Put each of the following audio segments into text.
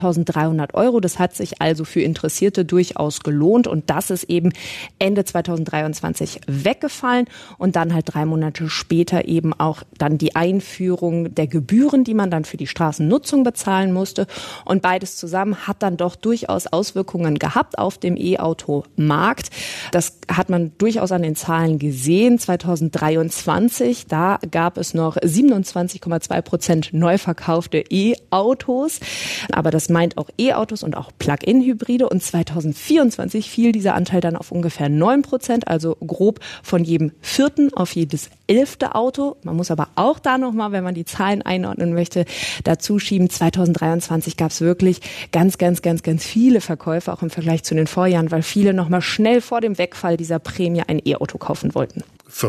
1.300 €. Das hat sich also für Interessierte durchaus gelohnt und das ist eben Ende 2023 weggefallen und dann halt 3 Monate später eben auch dann die Einführung der Gebühren, die man dann für die Straßennutzung bezahlen musste und beides zusammen hat dann doch durchaus Auswirkungen gehabt auf dem E-Auto-Markt. Das hat man durchaus an den Zahlen gesehen. 2023, da gab es noch 27,2% neu verkaufte E-Autos, aber das meint auch E-Autos und auch Plug-in-Hybride. Und 2024 fiel dieser Anteil dann auf ungefähr 9%, also grob von jedem 4. auf jedes 11. Auto. Man muss aber auch da nochmal, wenn man die Zahlen einordnen möchte, dazu schieben. 2023 gab es wirklich ganz viele Verkäufe, auch im Vergleich zu den Vorjahren, weil viele nochmal schnell vor dem Wegfall dieser Prämie ein E-Auto kaufen wollten.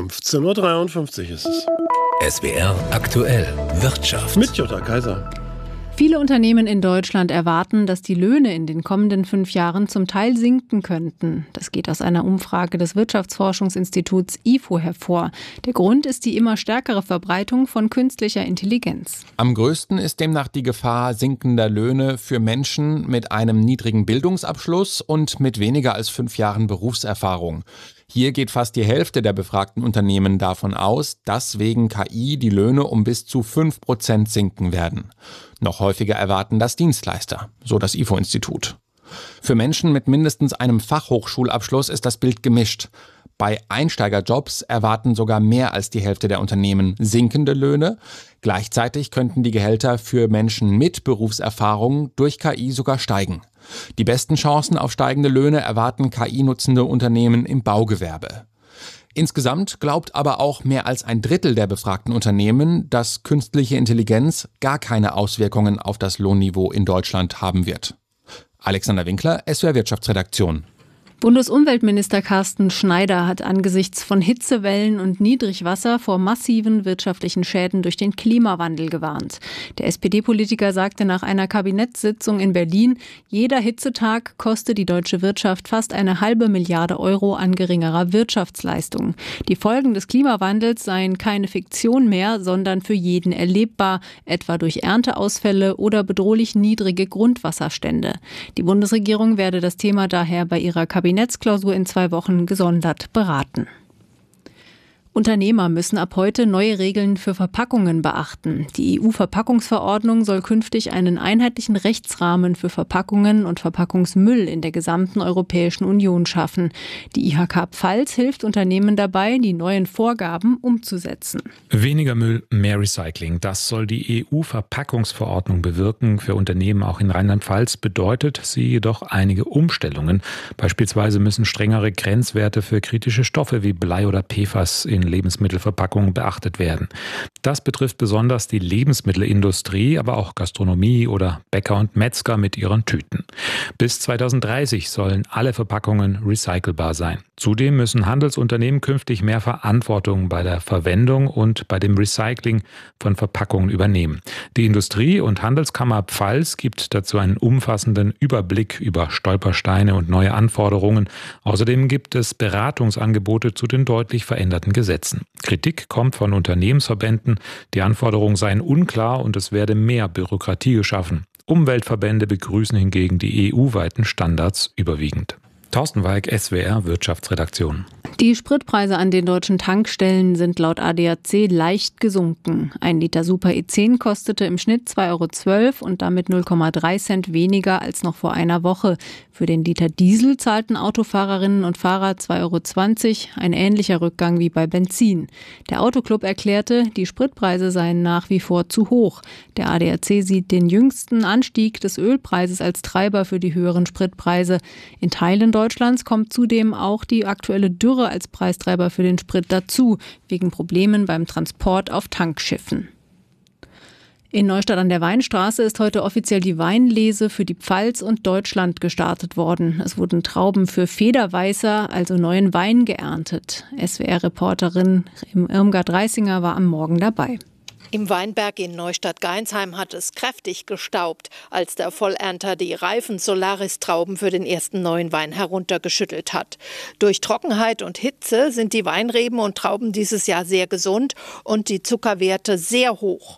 15.53 Uhr ist es. SWR aktuell Wirtschaft. Mit Jutta Kaiser. Viele Unternehmen in Deutschland erwarten, dass die Löhne in den kommenden 5 Jahren zum Teil sinken könnten. Das geht aus einer Umfrage des Wirtschaftsforschungsinstituts IFO hervor. Der Grund ist die immer stärkere Verbreitung von künstlicher Intelligenz. Am größten ist demnach die Gefahr sinkender Löhne für Menschen mit einem niedrigen Bildungsabschluss und mit weniger als 5 Jahren Berufserfahrung. Hier geht fast die Hälfte der befragten Unternehmen davon aus, dass wegen KI die Löhne um bis zu 5% sinken werden. Noch häufiger erwarten das Dienstleister, so das IFO-Institut. Für Menschen mit mindestens einem Fachhochschulabschluss ist das Bild gemischt. Bei Einsteigerjobs erwarten sogar mehr als die Hälfte der Unternehmen sinkende Löhne. Gleichzeitig könnten die Gehälter für Menschen mit Berufserfahrung durch KI sogar steigen. Die besten Chancen auf steigende Löhne erwarten KI-nutzende Unternehmen im Baugewerbe. Insgesamt glaubt aber auch mehr als ein Drittel der befragten Unternehmen, dass künstliche Intelligenz gar keine Auswirkungen auf das Lohnniveau in Deutschland haben wird. Alexander Winkler, SWR Wirtschaftsredaktion. Bundesumweltminister Carsten Schneider hat angesichts von Hitzewellen und Niedrigwasser vor massiven wirtschaftlichen Schäden durch den Klimawandel gewarnt. Der SPD-Politiker sagte nach einer Kabinettssitzung in Berlin, jeder Hitzetag koste die deutsche Wirtschaft fast 1,5 Milliarde € an geringerer Wirtschaftsleistung. Die Folgen des Klimawandels seien keine Fiktion mehr, sondern für jeden erlebbar, etwa durch Ernteausfälle oder bedrohlich niedrige Grundwasserstände. Die Bundesregierung werde das Thema daher bei ihrer Kabinettsklausur in 2 Wochen gesondert beraten. Unternehmer müssen ab heute neue Regeln für Verpackungen beachten. Die EU-Verpackungsverordnung soll künftig einen einheitlichen Rechtsrahmen für Verpackungen und Verpackungsmüll in der gesamten Europäischen Union schaffen. Die IHK Pfalz hilft Unternehmen dabei, die neuen Vorgaben umzusetzen. Weniger Müll, mehr Recycling. Das soll die EU-Verpackungsverordnung bewirken. Für Unternehmen auch in Rheinland-Pfalz bedeutet sie jedoch einige Umstellungen. Beispielsweise müssen strengere Grenzwerte für kritische Stoffe wie Blei oder PFAS in Lebensmittelverpackungen beachtet werden. Das betrifft besonders die Lebensmittelindustrie, aber auch Gastronomie oder Bäcker und Metzger mit ihren Tüten. Bis 2030 sollen alle Verpackungen recycelbar sein. Zudem müssen Handelsunternehmen künftig mehr Verantwortung bei der Verwendung und bei dem Recycling von Verpackungen übernehmen. Die Industrie- und Handelskammer Pfalz gibt dazu einen umfassenden Überblick über Stolpersteine und neue Anforderungen. Außerdem gibt es Beratungsangebote zu den deutlich veränderten Gesetzen. Kritik kommt von Unternehmensverbänden, die Anforderungen seien unklar und es werde mehr Bürokratie geschaffen. Umweltverbände begrüßen hingegen die EU-weiten Standards überwiegend. Thorsten Weig, SWR Wirtschaftsredaktion. Die Spritpreise an den deutschen Tankstellen sind laut ADAC leicht gesunken. 1 Liter Super E10 kostete im Schnitt 2,12 € und damit 0,3 Cent weniger als noch vor einer Woche. Für den Liter Diesel zahlten Autofahrerinnen und Fahrer 2,20 €, ein ähnlicher Rückgang wie bei Benzin. Der Autoclub erklärte, die Spritpreise seien nach wie vor zu hoch. Der ADAC sieht den jüngsten Anstieg des Ölpreises als Treiber für die höheren Spritpreise. In Teilen Deutschlands kommt zudem auch die aktuelle Dürre als Preistreiber für den Sprit dazu, wegen Problemen beim Transport auf Tankschiffen. In Neustadt an der Weinstraße ist heute offiziell die Weinlese für die Pfalz und Deutschland gestartet worden. Es wurden Trauben für Federweißer, also neuen Wein, geerntet. SWR-Reporterin Irmgard Reisinger war am Morgen dabei. Im Weinberg in Neustadt-Geinsheim hat es kräftig gestaubt, als der Vollernter die reifen Solaris-Trauben für den ersten neuen Wein heruntergeschüttelt hat. Durch Trockenheit und Hitze sind die Weinreben und Trauben dieses Jahr sehr gesund und die Zuckerwerte sehr hoch.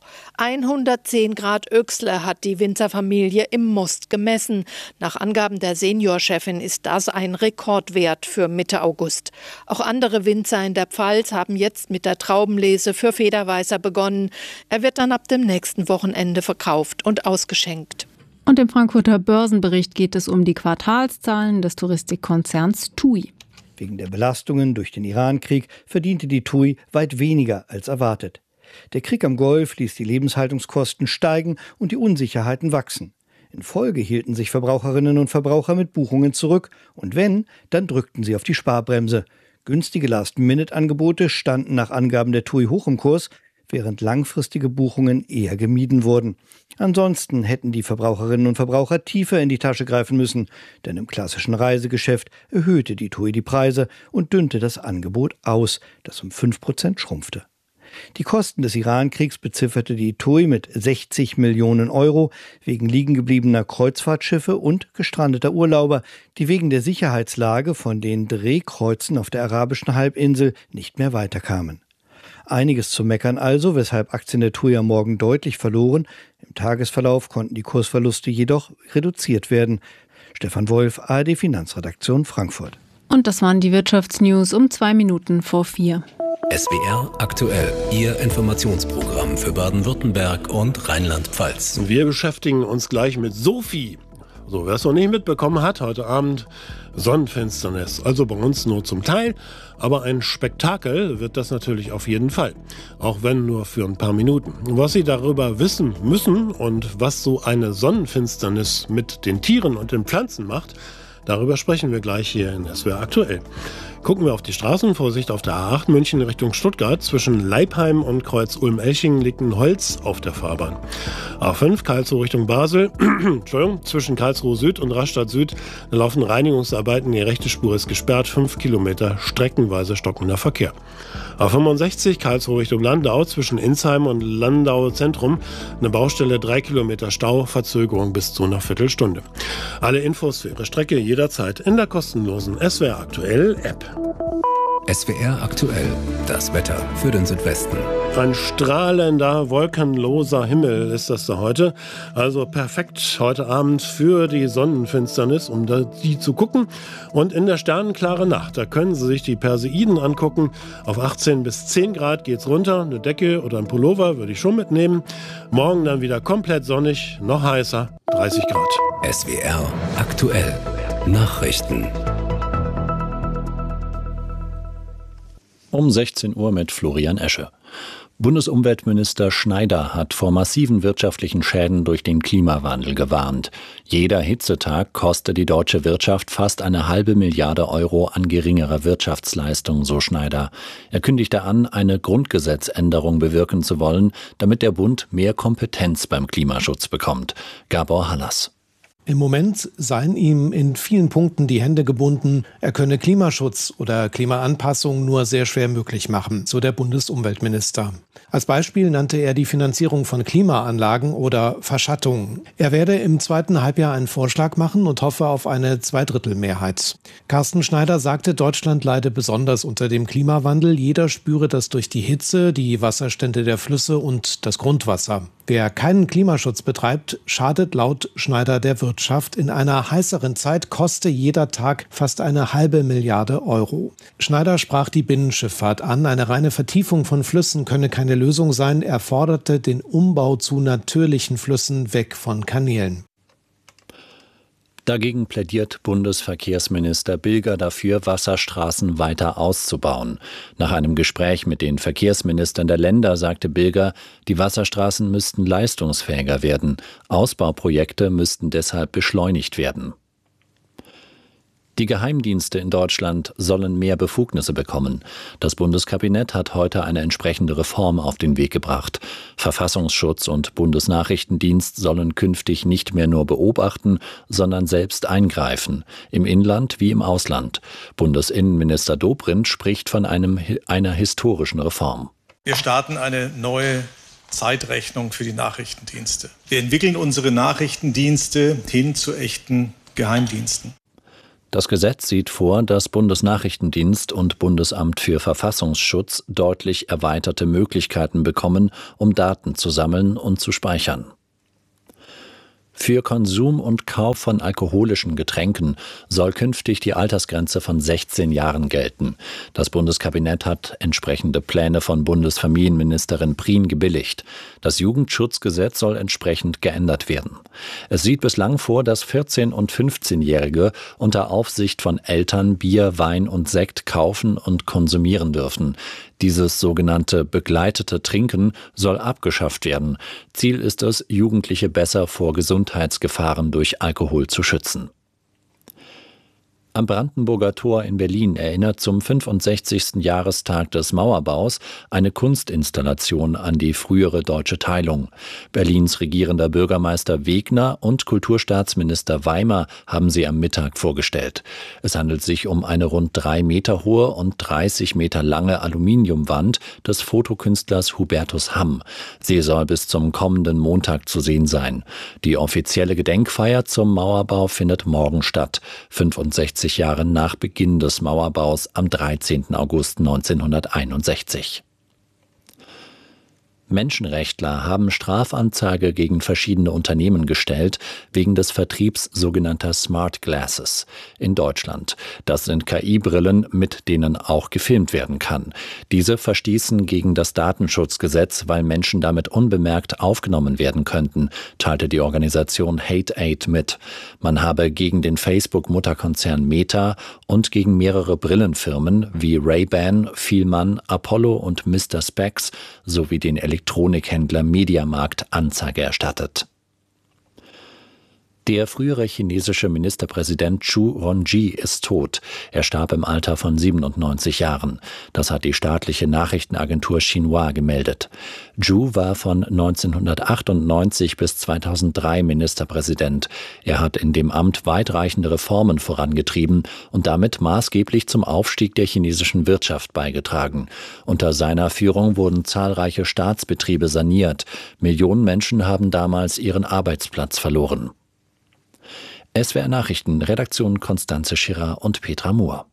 110 Grad Öchsle hat die Winzerfamilie im Most gemessen. Nach Angaben der Seniorchefin ist das ein Rekordwert für Mitte August. Auch andere Winzer in der Pfalz haben jetzt mit der Traubenlese für Federweißer begonnen. Er wird dann ab dem nächsten Wochenende verkauft und ausgeschenkt. Und im Frankfurter Börsenbericht geht es um die Quartalszahlen des Touristikkonzerns TUI. Wegen der Belastungen durch den Iran-Krieg verdiente die TUI weit weniger als erwartet. Der Krieg am Golf ließ die Lebenshaltungskosten steigen und die Unsicherheiten wachsen. In Folge hielten sich Verbraucherinnen und Verbraucher mit Buchungen zurück und wenn, dann drückten sie auf die Sparbremse. Günstige Last-Minute-Angebote standen nach Angaben der TUI hoch im Kurs, während langfristige Buchungen eher gemieden wurden. Ansonsten hätten die Verbraucherinnen und Verbraucher tiefer in die Tasche greifen müssen, denn im klassischen Reisegeschäft erhöhte die TUI die Preise und dünnte das Angebot aus, das um 5% schrumpfte. Die Kosten des Iran-Kriegs bezifferte die TUI mit 60 Millionen Euro wegen liegengebliebener Kreuzfahrtschiffe und gestrandeter Urlauber, die wegen der Sicherheitslage von den Drehkreuzen auf der arabischen Halbinsel nicht mehr weiterkamen. Einiges zu meckern also, weshalb Aktien der TUI am Morgen deutlich verloren. Im Tagesverlauf konnten die Kursverluste jedoch reduziert werden. Stefan Wolf, ARD Finanzredaktion Frankfurt. Und das waren die Wirtschaftsnews um 2:04. SWR aktuell, Ihr Informationsprogramm für Baden-Württemberg und Rheinland-Pfalz. Wir beschäftigen uns gleich mit Sophie. So, wer es noch nicht mitbekommen hat, heute Abend Sonnenfinsternis. Also bei uns nur zum Teil, aber ein Spektakel wird das natürlich auf jeden Fall. Auch wenn nur für ein paar Minuten. Was Sie darüber wissen müssen und was so eine Sonnenfinsternis mit den Tieren und den Pflanzen macht, darüber sprechen wir gleich hier in SWR aktuell. Gucken wir auf die Straßen. Vorsicht auf der A8 München Richtung Stuttgart. Zwischen Leipheim und Kreuz Ulm-Elching liegt ein Holz auf der Fahrbahn. A5 Karlsruhe Richtung Basel. Zwischen Karlsruhe Süd und Rastatt Süd laufen Reinigungsarbeiten. Die rechte Spur ist gesperrt. 5 Kilometer streckenweise stockender Verkehr. A65 Karlsruhe Richtung Landau. Zwischen Insheim und Landau Zentrum eine Baustelle, 3 Kilometer Stau. Verzögerung bis zu einer Viertelstunde. Alle Infos für Ihre Strecke jederzeit in der kostenlosen SWR aktuell App. SWR aktuell, das Wetter für den Südwesten. Ein strahlender, wolkenloser Himmel ist das da heute. Also perfekt heute Abend für die Sonnenfinsternis, um die zu gucken. Und in der sternenklaren Nacht, da können Sie sich die Perseiden angucken. Auf 18 bis 10 Grad geht's runter. Eine Decke oder ein Pullover würde ich schon mitnehmen. Morgen dann wieder komplett sonnig, noch heißer, 30 Grad. SWR aktuell, Nachrichten. Um 16 Uhr mit Florian Esche. Bundesumweltminister Schneider hat vor massiven wirtschaftlichen Schäden durch den Klimawandel gewarnt. Jeder Hitzetag koste die deutsche Wirtschaft fast 1,5 Milliarde Euro an geringerer Wirtschaftsleistung, so Schneider. Er kündigte an, eine Grundgesetzänderung bewirken zu wollen, damit der Bund mehr Kompetenz beim Klimaschutz bekommt. Gabor Hallas. Im Moment seien ihm in vielen Punkten die Hände gebunden. Er könne Klimaschutz oder Klimaanpassung nur sehr schwer möglich machen, so der Bundesumweltminister. Als Beispiel nannte er die Finanzierung von Klimaanlagen oder Verschattung. Er werde im zweiten Halbjahr einen Vorschlag machen und hoffe auf eine Zweidrittelmehrheit. Carsten Schneider sagte, Deutschland leide besonders unter dem Klimawandel. Jeder spüre das durch die Hitze, die Wasserstände der Flüsse und das Grundwasser. Wer keinen Klimaschutz betreibt, schadet laut Schneider der Wirtschaft. In einer heißeren Zeit koste jeder Tag fast 1,5 Milliarde Euro. Schneider sprach die Binnenschifffahrt an. Eine reine Vertiefung von Flüssen könne keine Lösung sein. Er forderte den Umbau zu natürlichen Flüssen weg von Kanälen. Dagegen plädiert Bundesverkehrsminister Bilger dafür, Wasserstraßen weiter auszubauen. Nach einem Gespräch mit den Verkehrsministern der Länder sagte Bilger, die Wasserstraßen müssten leistungsfähiger werden. Ausbauprojekte müssten deshalb beschleunigt werden. Die Geheimdienste in Deutschland sollen mehr Befugnisse bekommen. Das Bundeskabinett hat heute eine entsprechende Reform auf den Weg gebracht. Verfassungsschutz und Bundesnachrichtendienst sollen künftig nicht mehr nur beobachten, sondern selbst eingreifen, im Inland wie im Ausland. Bundesinnenminister Dobrindt spricht von einer historischen Reform. Wir starten eine neue Zeitrechnung für die Nachrichtendienste. Wir entwickeln unsere Nachrichtendienste hin zu echten Geheimdiensten. Das Gesetz sieht vor, dass Bundesnachrichtendienst und Bundesamt für Verfassungsschutz deutlich erweiterte Möglichkeiten bekommen, um Daten zu sammeln und zu speichern. Für Konsum und Kauf von alkoholischen Getränken soll künftig die Altersgrenze von 16 Jahren gelten. Das Bundeskabinett hat entsprechende Pläne von Bundesfamilienministerin Prien gebilligt. Das Jugendschutzgesetz soll entsprechend geändert werden. Es sieht bislang vor, dass 14- und 15-Jährige unter Aufsicht von Eltern Bier, Wein und Sekt kaufen und konsumieren dürfen. Dieses sogenannte begleitete Trinken soll abgeschafft werden. Ziel ist es, Jugendliche besser vor Gesundheitsgefahren durch Alkohol zu schützen. Am Brandenburger Tor in Berlin erinnert zum 65. Jahrestag des Mauerbaus eine Kunstinstallation an die frühere deutsche Teilung. Berlins regierender Bürgermeister Wegner und Kulturstaatsminister Weimer haben sie am Mittag vorgestellt. Es handelt sich um eine rund 3 Meter hohe und 30 Meter lange Aluminiumwand des Fotokünstlers Hubertus Hamm. Sie soll bis zum kommenden Montag zu sehen sein. Die offizielle Gedenkfeier zum Mauerbau findet morgen statt. 65 Jahre nach Beginn des Mauerbaus am 13. August 1961. Menschenrechtler haben Strafanzeige gegen verschiedene Unternehmen gestellt, wegen des Vertriebs sogenannter Smart Glasses in Deutschland. Das sind KI-Brillen, mit denen auch gefilmt werden kann. Diese verstießen gegen das Datenschutzgesetz, weil Menschen damit unbemerkt aufgenommen werden könnten, teilte die Organisation Hate Aid mit. Man habe gegen den Facebook-Mutterkonzern Meta und gegen mehrere Brillenfirmen wie Ray-Ban, Fielmann, Apollo und Mr. Specs sowie den Elektronikhändler Mediamarkt Anzeige erstattet. Der frühere chinesische Ministerpräsident Zhu Rongji ist tot. Er starb im Alter von 97 Jahren. Das hat die staatliche Nachrichtenagentur Xinhua gemeldet. Zhu war von 1998 bis 2003 Ministerpräsident. Er hat in dem Amt weitreichende Reformen vorangetrieben und damit maßgeblich zum Aufstieg der chinesischen Wirtschaft beigetragen. Unter seiner Führung wurden zahlreiche Staatsbetriebe saniert. Millionen Menschen haben damals ihren Arbeitsplatz verloren. SWR Nachrichten, Redaktion Konstanze Schirrer und Petra Mohr.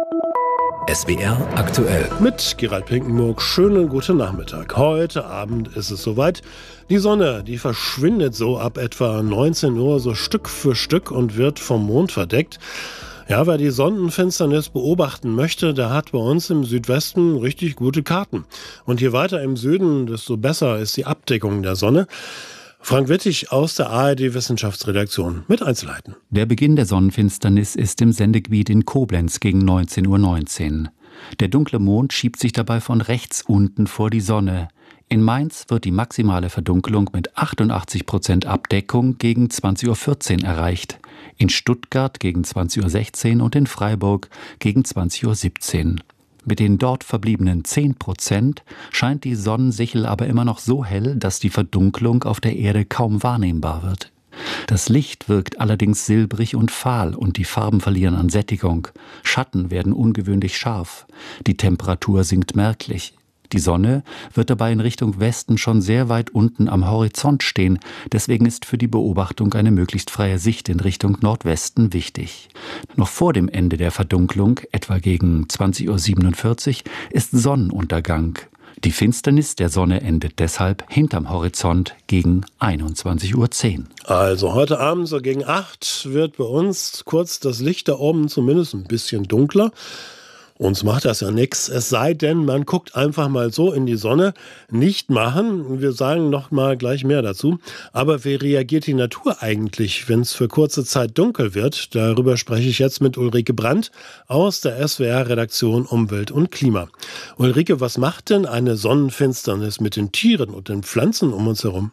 SWR aktuell. Mit Gerald Pinkenburg, schönen guten Nachmittag. Heute Abend ist es soweit. Die Sonne, die verschwindet so ab etwa 19 Uhr so Stück für Stück und wird vom Mond verdeckt. Ja, wer die Sonnenfinsternis beobachten möchte, der hat bei uns im Südwesten richtig gute Karten. Und je weiter im Süden, desto besser ist die Abdeckung der Sonne. Frank Wittig aus der ARD-Wissenschaftsredaktion mit Einzelheiten. Der Beginn der Sonnenfinsternis ist im Sendegebiet in Koblenz gegen 19:19 Uhr. Der dunkle Mond schiebt sich dabei von rechts unten vor die Sonne. In Mainz wird die maximale Verdunkelung mit 88% Abdeckung gegen 20:14 Uhr erreicht. In Stuttgart gegen 20:16 Uhr und in Freiburg gegen 20:17 Uhr. Mit den dort verbliebenen 10% scheint die Sonnensichel aber immer noch so hell, dass die Verdunklung auf der Erde kaum wahrnehmbar wird. Das Licht wirkt allerdings silbrig und fahl und die Farben verlieren an Sättigung. Schatten werden ungewöhnlich scharf. Die Temperatur sinkt merklich. Die Sonne wird dabei in Richtung Westen schon sehr weit unten am Horizont stehen. Deswegen ist für die Beobachtung eine möglichst freie Sicht in Richtung Nordwesten wichtig. Noch vor dem Ende der Verdunklung, etwa gegen 20:47 Uhr, ist Sonnenuntergang. Die Finsternis der Sonne endet deshalb hinterm Horizont gegen 21:10 Uhr. Also heute Abend so gegen 8 wird bei uns kurz das Licht da oben zumindest ein bisschen dunkler. Uns macht das ja nichts, es sei denn, man guckt einfach mal so in die Sonne. Nicht machen, wir sagen noch mal gleich mehr dazu. Aber wie reagiert die Natur eigentlich, wenn es für kurze Zeit dunkel wird? Darüber spreche ich jetzt mit Ulrike Brandt aus der SWR-Redaktion Umwelt und Klima. Ulrike, was macht denn eine Sonnenfinsternis mit den Tieren und den Pflanzen um uns herum?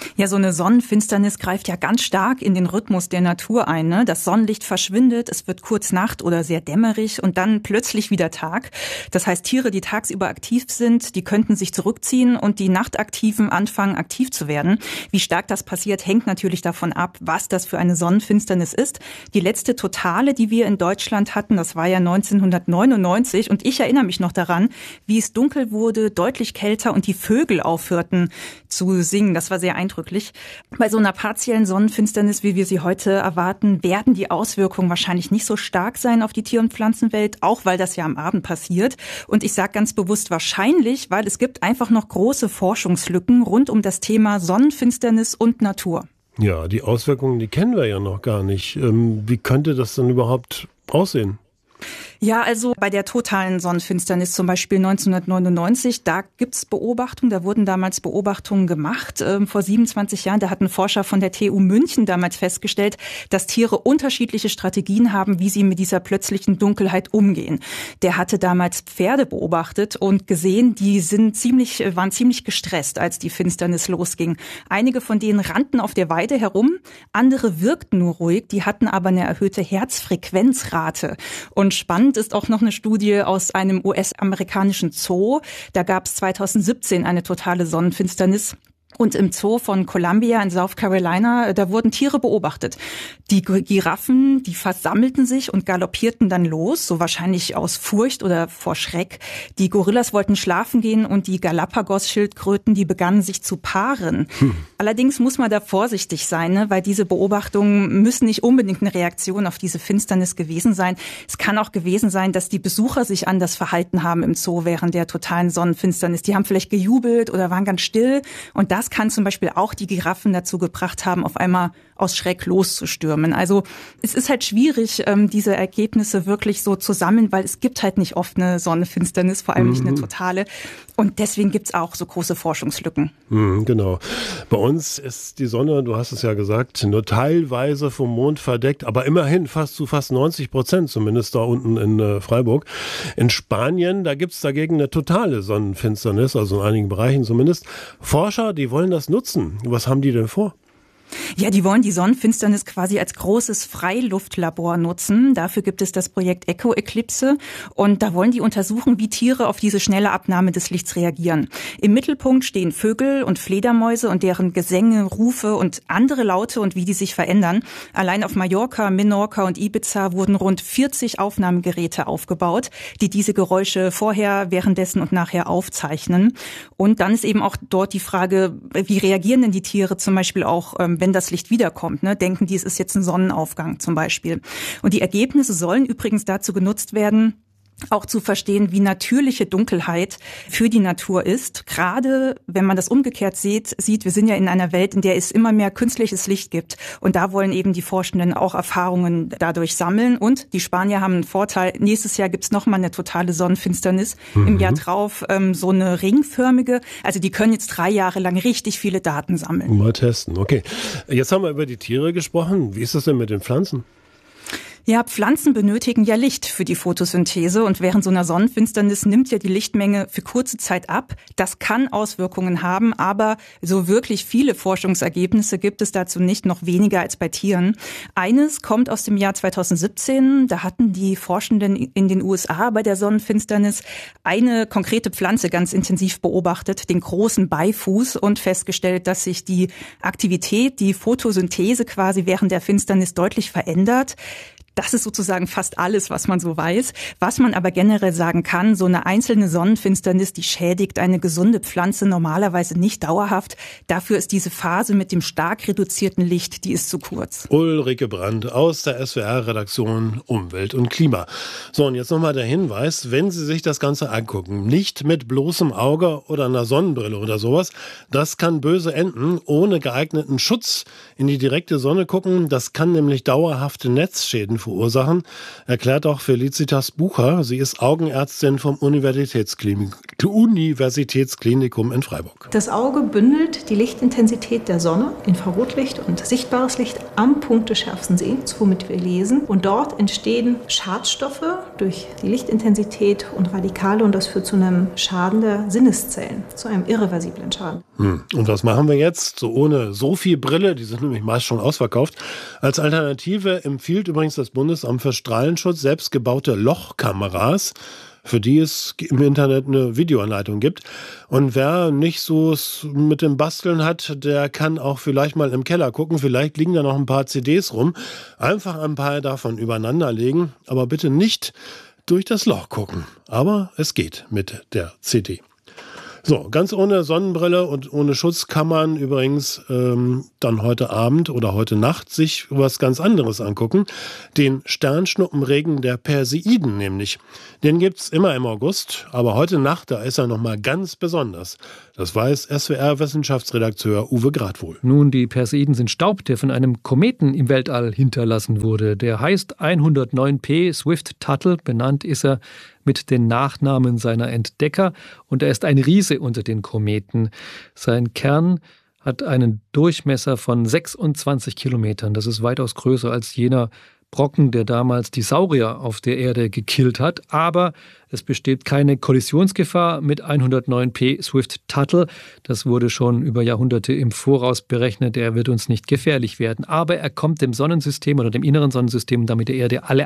Ja, so eine Sonnenfinsternis greift ja ganz stark in den Rhythmus der Natur ein, ne? Das Sonnenlicht verschwindet, es wird kurz Nacht oder sehr dämmerig und dann plötzlich wieder Tag. Das heißt, Tiere, die tagsüber aktiv sind, die könnten sich zurückziehen und die Nachtaktiven anfangen, aktiv zu werden. Wie stark das passiert, hängt natürlich davon ab, was das für eine Sonnenfinsternis ist. Die letzte totale, die wir in Deutschland hatten, das war ja 1999 und ich erinnere mich noch daran, wie es dunkel wurde, deutlich kälter und die Vögel aufhörten zu singen. Das war sehr eindrücklich. Bei so einer partiellen Sonnenfinsternis, wie wir sie heute erwarten, werden die Auswirkungen wahrscheinlich nicht so stark sein auf die Tier- und Pflanzenwelt, auch weil das ja am Abend passiert. Und ich sage ganz bewusst wahrscheinlich, weil es gibt einfach noch große Forschungslücken rund um das Thema Sonnenfinsternis und Natur. Ja, die Auswirkungen, die kennen wir ja noch gar nicht. Wie könnte das denn überhaupt aussehen? Ja, also bei der totalen Sonnenfinsternis zum Beispiel 1999, da gibt's Beobachtungen, da wurden damals Beobachtungen gemacht. Vor 27 Jahren, da hatten Forscher von der TU München damals festgestellt, dass Tiere unterschiedliche Strategien haben, wie sie mit dieser plötzlichen Dunkelheit umgehen. Der hatte damals Pferde beobachtet und gesehen, die waren ziemlich gestresst, als die Finsternis losging. Einige von denen rannten auf der Weide herum, andere wirkten nur ruhig, die hatten aber eine erhöhte Herzfrequenzrate. Und spannend ist auch noch eine Studie aus einem US-amerikanischen Zoo. Da gab es 2017 eine totale Sonnenfinsternis. Und im Zoo von Columbia in South Carolina, da wurden Tiere beobachtet. Die Giraffen, die versammelten sich und galoppierten dann los, so wahrscheinlich aus Furcht oder vor Schreck. Die Gorillas wollten schlafen gehen und die Galapagos-Schildkröten, die begannen sich zu paaren. Allerdings muss man da vorsichtig sein, ne? Weil diese Beobachtungen müssen nicht unbedingt eine Reaktion auf diese Finsternis gewesen sein. Es kann auch gewesen sein, dass die Besucher sich anders verhalten haben im Zoo während der totalen Sonnenfinsternis. Die haben vielleicht gejubelt oder waren ganz still und das kann zum Beispiel auch die Giraffen dazu gebracht haben, auf einmal aus Schreck loszustürmen. Also es ist halt schwierig, diese Ergebnisse wirklich so zu sammeln, weil es gibt halt nicht oft eine Sonnenfinsternis, vor allem nicht eine totale. Und deswegen gibt's auch so große Forschungslücken. Genau. Bei uns ist die Sonne, du hast es ja gesagt, nur teilweise vom Mond verdeckt, aber immerhin fast 90%, zumindest da unten in Freiburg. In Spanien, da gibt's dagegen eine totale Sonnenfinsternis, also in einigen Bereichen zumindest. Forscher, die wollen das nutzen. Was haben die denn vor? Ja, die wollen die Sonnenfinsternis quasi als großes Freiluftlabor nutzen. Dafür gibt es das Projekt Eco-Eclipse und da wollen die untersuchen, wie Tiere auf diese schnelle Abnahme des Lichts reagieren. Im Mittelpunkt stehen Vögel und Fledermäuse und deren Gesänge, Rufe und andere Laute und wie die sich verändern. Allein auf Mallorca, Menorca und Ibiza wurden rund 40 Aufnahmegeräte aufgebaut, die diese Geräusche vorher, währenddessen und nachher aufzeichnen. Und dann ist eben auch dort die Frage, wie reagieren denn die Tiere zum Beispiel auch, wenn das Licht wiederkommt, ne? Denken die, es ist jetzt ein Sonnenaufgang zum Beispiel. Und die Ergebnisse sollen übrigens dazu genutzt werden, auch zu verstehen, wie natürliche Dunkelheit für die Natur ist. Gerade wenn man das umgekehrt sieht, wir sind ja in einer Welt, in der es immer mehr künstliches Licht gibt. Und da wollen eben die Forschenden auch Erfahrungen dadurch sammeln. Und die Spanier haben einen Vorteil. Nächstes Jahr gibt's nochmal eine totale Sonnenfinsternis. Im Jahr drauf so eine ringförmige. Also die können jetzt 3 Jahre lang richtig viele Daten sammeln. Mal testen, okay. Jetzt haben wir über die Tiere gesprochen. Wie ist das denn mit den Pflanzen? Ja, Pflanzen benötigen ja Licht für die Photosynthese und während so einer Sonnenfinsternis nimmt ja die Lichtmenge für kurze Zeit ab. Das kann Auswirkungen haben, aber so wirklich viele Forschungsergebnisse gibt es dazu nicht, noch weniger als bei Tieren. Eines kommt aus dem Jahr 2017, da hatten die Forschenden in den USA bei der Sonnenfinsternis eine konkrete Pflanze ganz intensiv beobachtet, den großen Beifuß, und festgestellt, dass sich die Aktivität, die Photosynthese quasi während der Finsternis deutlich verändert. Das ist sozusagen fast alles, was man so weiß. Was man aber generell sagen kann, so eine einzelne Sonnenfinsternis, die schädigt eine gesunde Pflanze normalerweise nicht dauerhaft. Dafür ist diese Phase mit dem stark reduzierten Licht, die ist zu kurz. Ulrike Brandt aus der SWR-Redaktion Umwelt und Klima. So, und jetzt nochmal der Hinweis, wenn Sie sich das Ganze angucken, nicht mit bloßem Auge oder einer Sonnenbrille oder sowas, das kann böse enden. Ohne geeigneten Schutz in die direkte Sonne gucken, das kann nämlich dauerhafte Netzschäden verursachen, erklärt auch Felicitas Bucher. Sie ist Augenärztin vom Universitätsklinikum in Freiburg. Das Auge bündelt die Lichtintensität der Sonne, Infrarotlicht und sichtbares Licht am Punkt des schärfsten Sehens, womit wir lesen. Und dort entstehen Schadstoffe durch die Lichtintensität und Radikale und das führt zu einem Schaden der Sinneszellen, zu einem irreversiblen Schaden. Und was machen wir jetzt? So ohne SOFI-Brille, die sind nämlich meist schon ausverkauft. Als Alternative empfiehlt übrigens das Bundesamt für Strahlenschutz selbstgebaute Lochkameras, für die es im Internet eine Videoanleitung gibt. Und wer nicht so mit dem Basteln hat, der kann auch vielleicht mal im Keller gucken. Vielleicht liegen da noch ein paar CDs rum. Einfach ein paar davon übereinander legen, aber bitte nicht durch das Loch gucken. Aber es geht mit der CD. So, ganz ohne Sonnenbrille und ohne Schutz kann man übrigens dann heute Abend oder heute Nacht sich was ganz anderes angucken. Den Sternschnuppenregen der Perseiden nämlich. Den gibt's immer im August, aber heute Nacht, da ist er nochmal ganz besonders. Das weiß SWR-Wissenschaftsredakteur Uwe Gradwohl. Nun, die Perseiden sind Staub, der von einem Kometen im Weltall hinterlassen wurde. Der heißt 109P Swift-Tuttle, benannt ist er mit den Nachnamen seiner Entdecker. Und er ist ein Riese unter den Kometen. Sein Kern hat einen Durchmesser von 26 Kilometern. Das ist weitaus größer als jener Brocken, der damals die Saurier auf der Erde gekillt hat. Aber es besteht keine Kollisionsgefahr mit 109P Swift-Tuttle. Das wurde schon über Jahrhunderte im Voraus berechnet. Er wird uns nicht gefährlich werden. Aber er kommt dem Sonnensystem oder dem inneren Sonnensystem und damit der Erde alle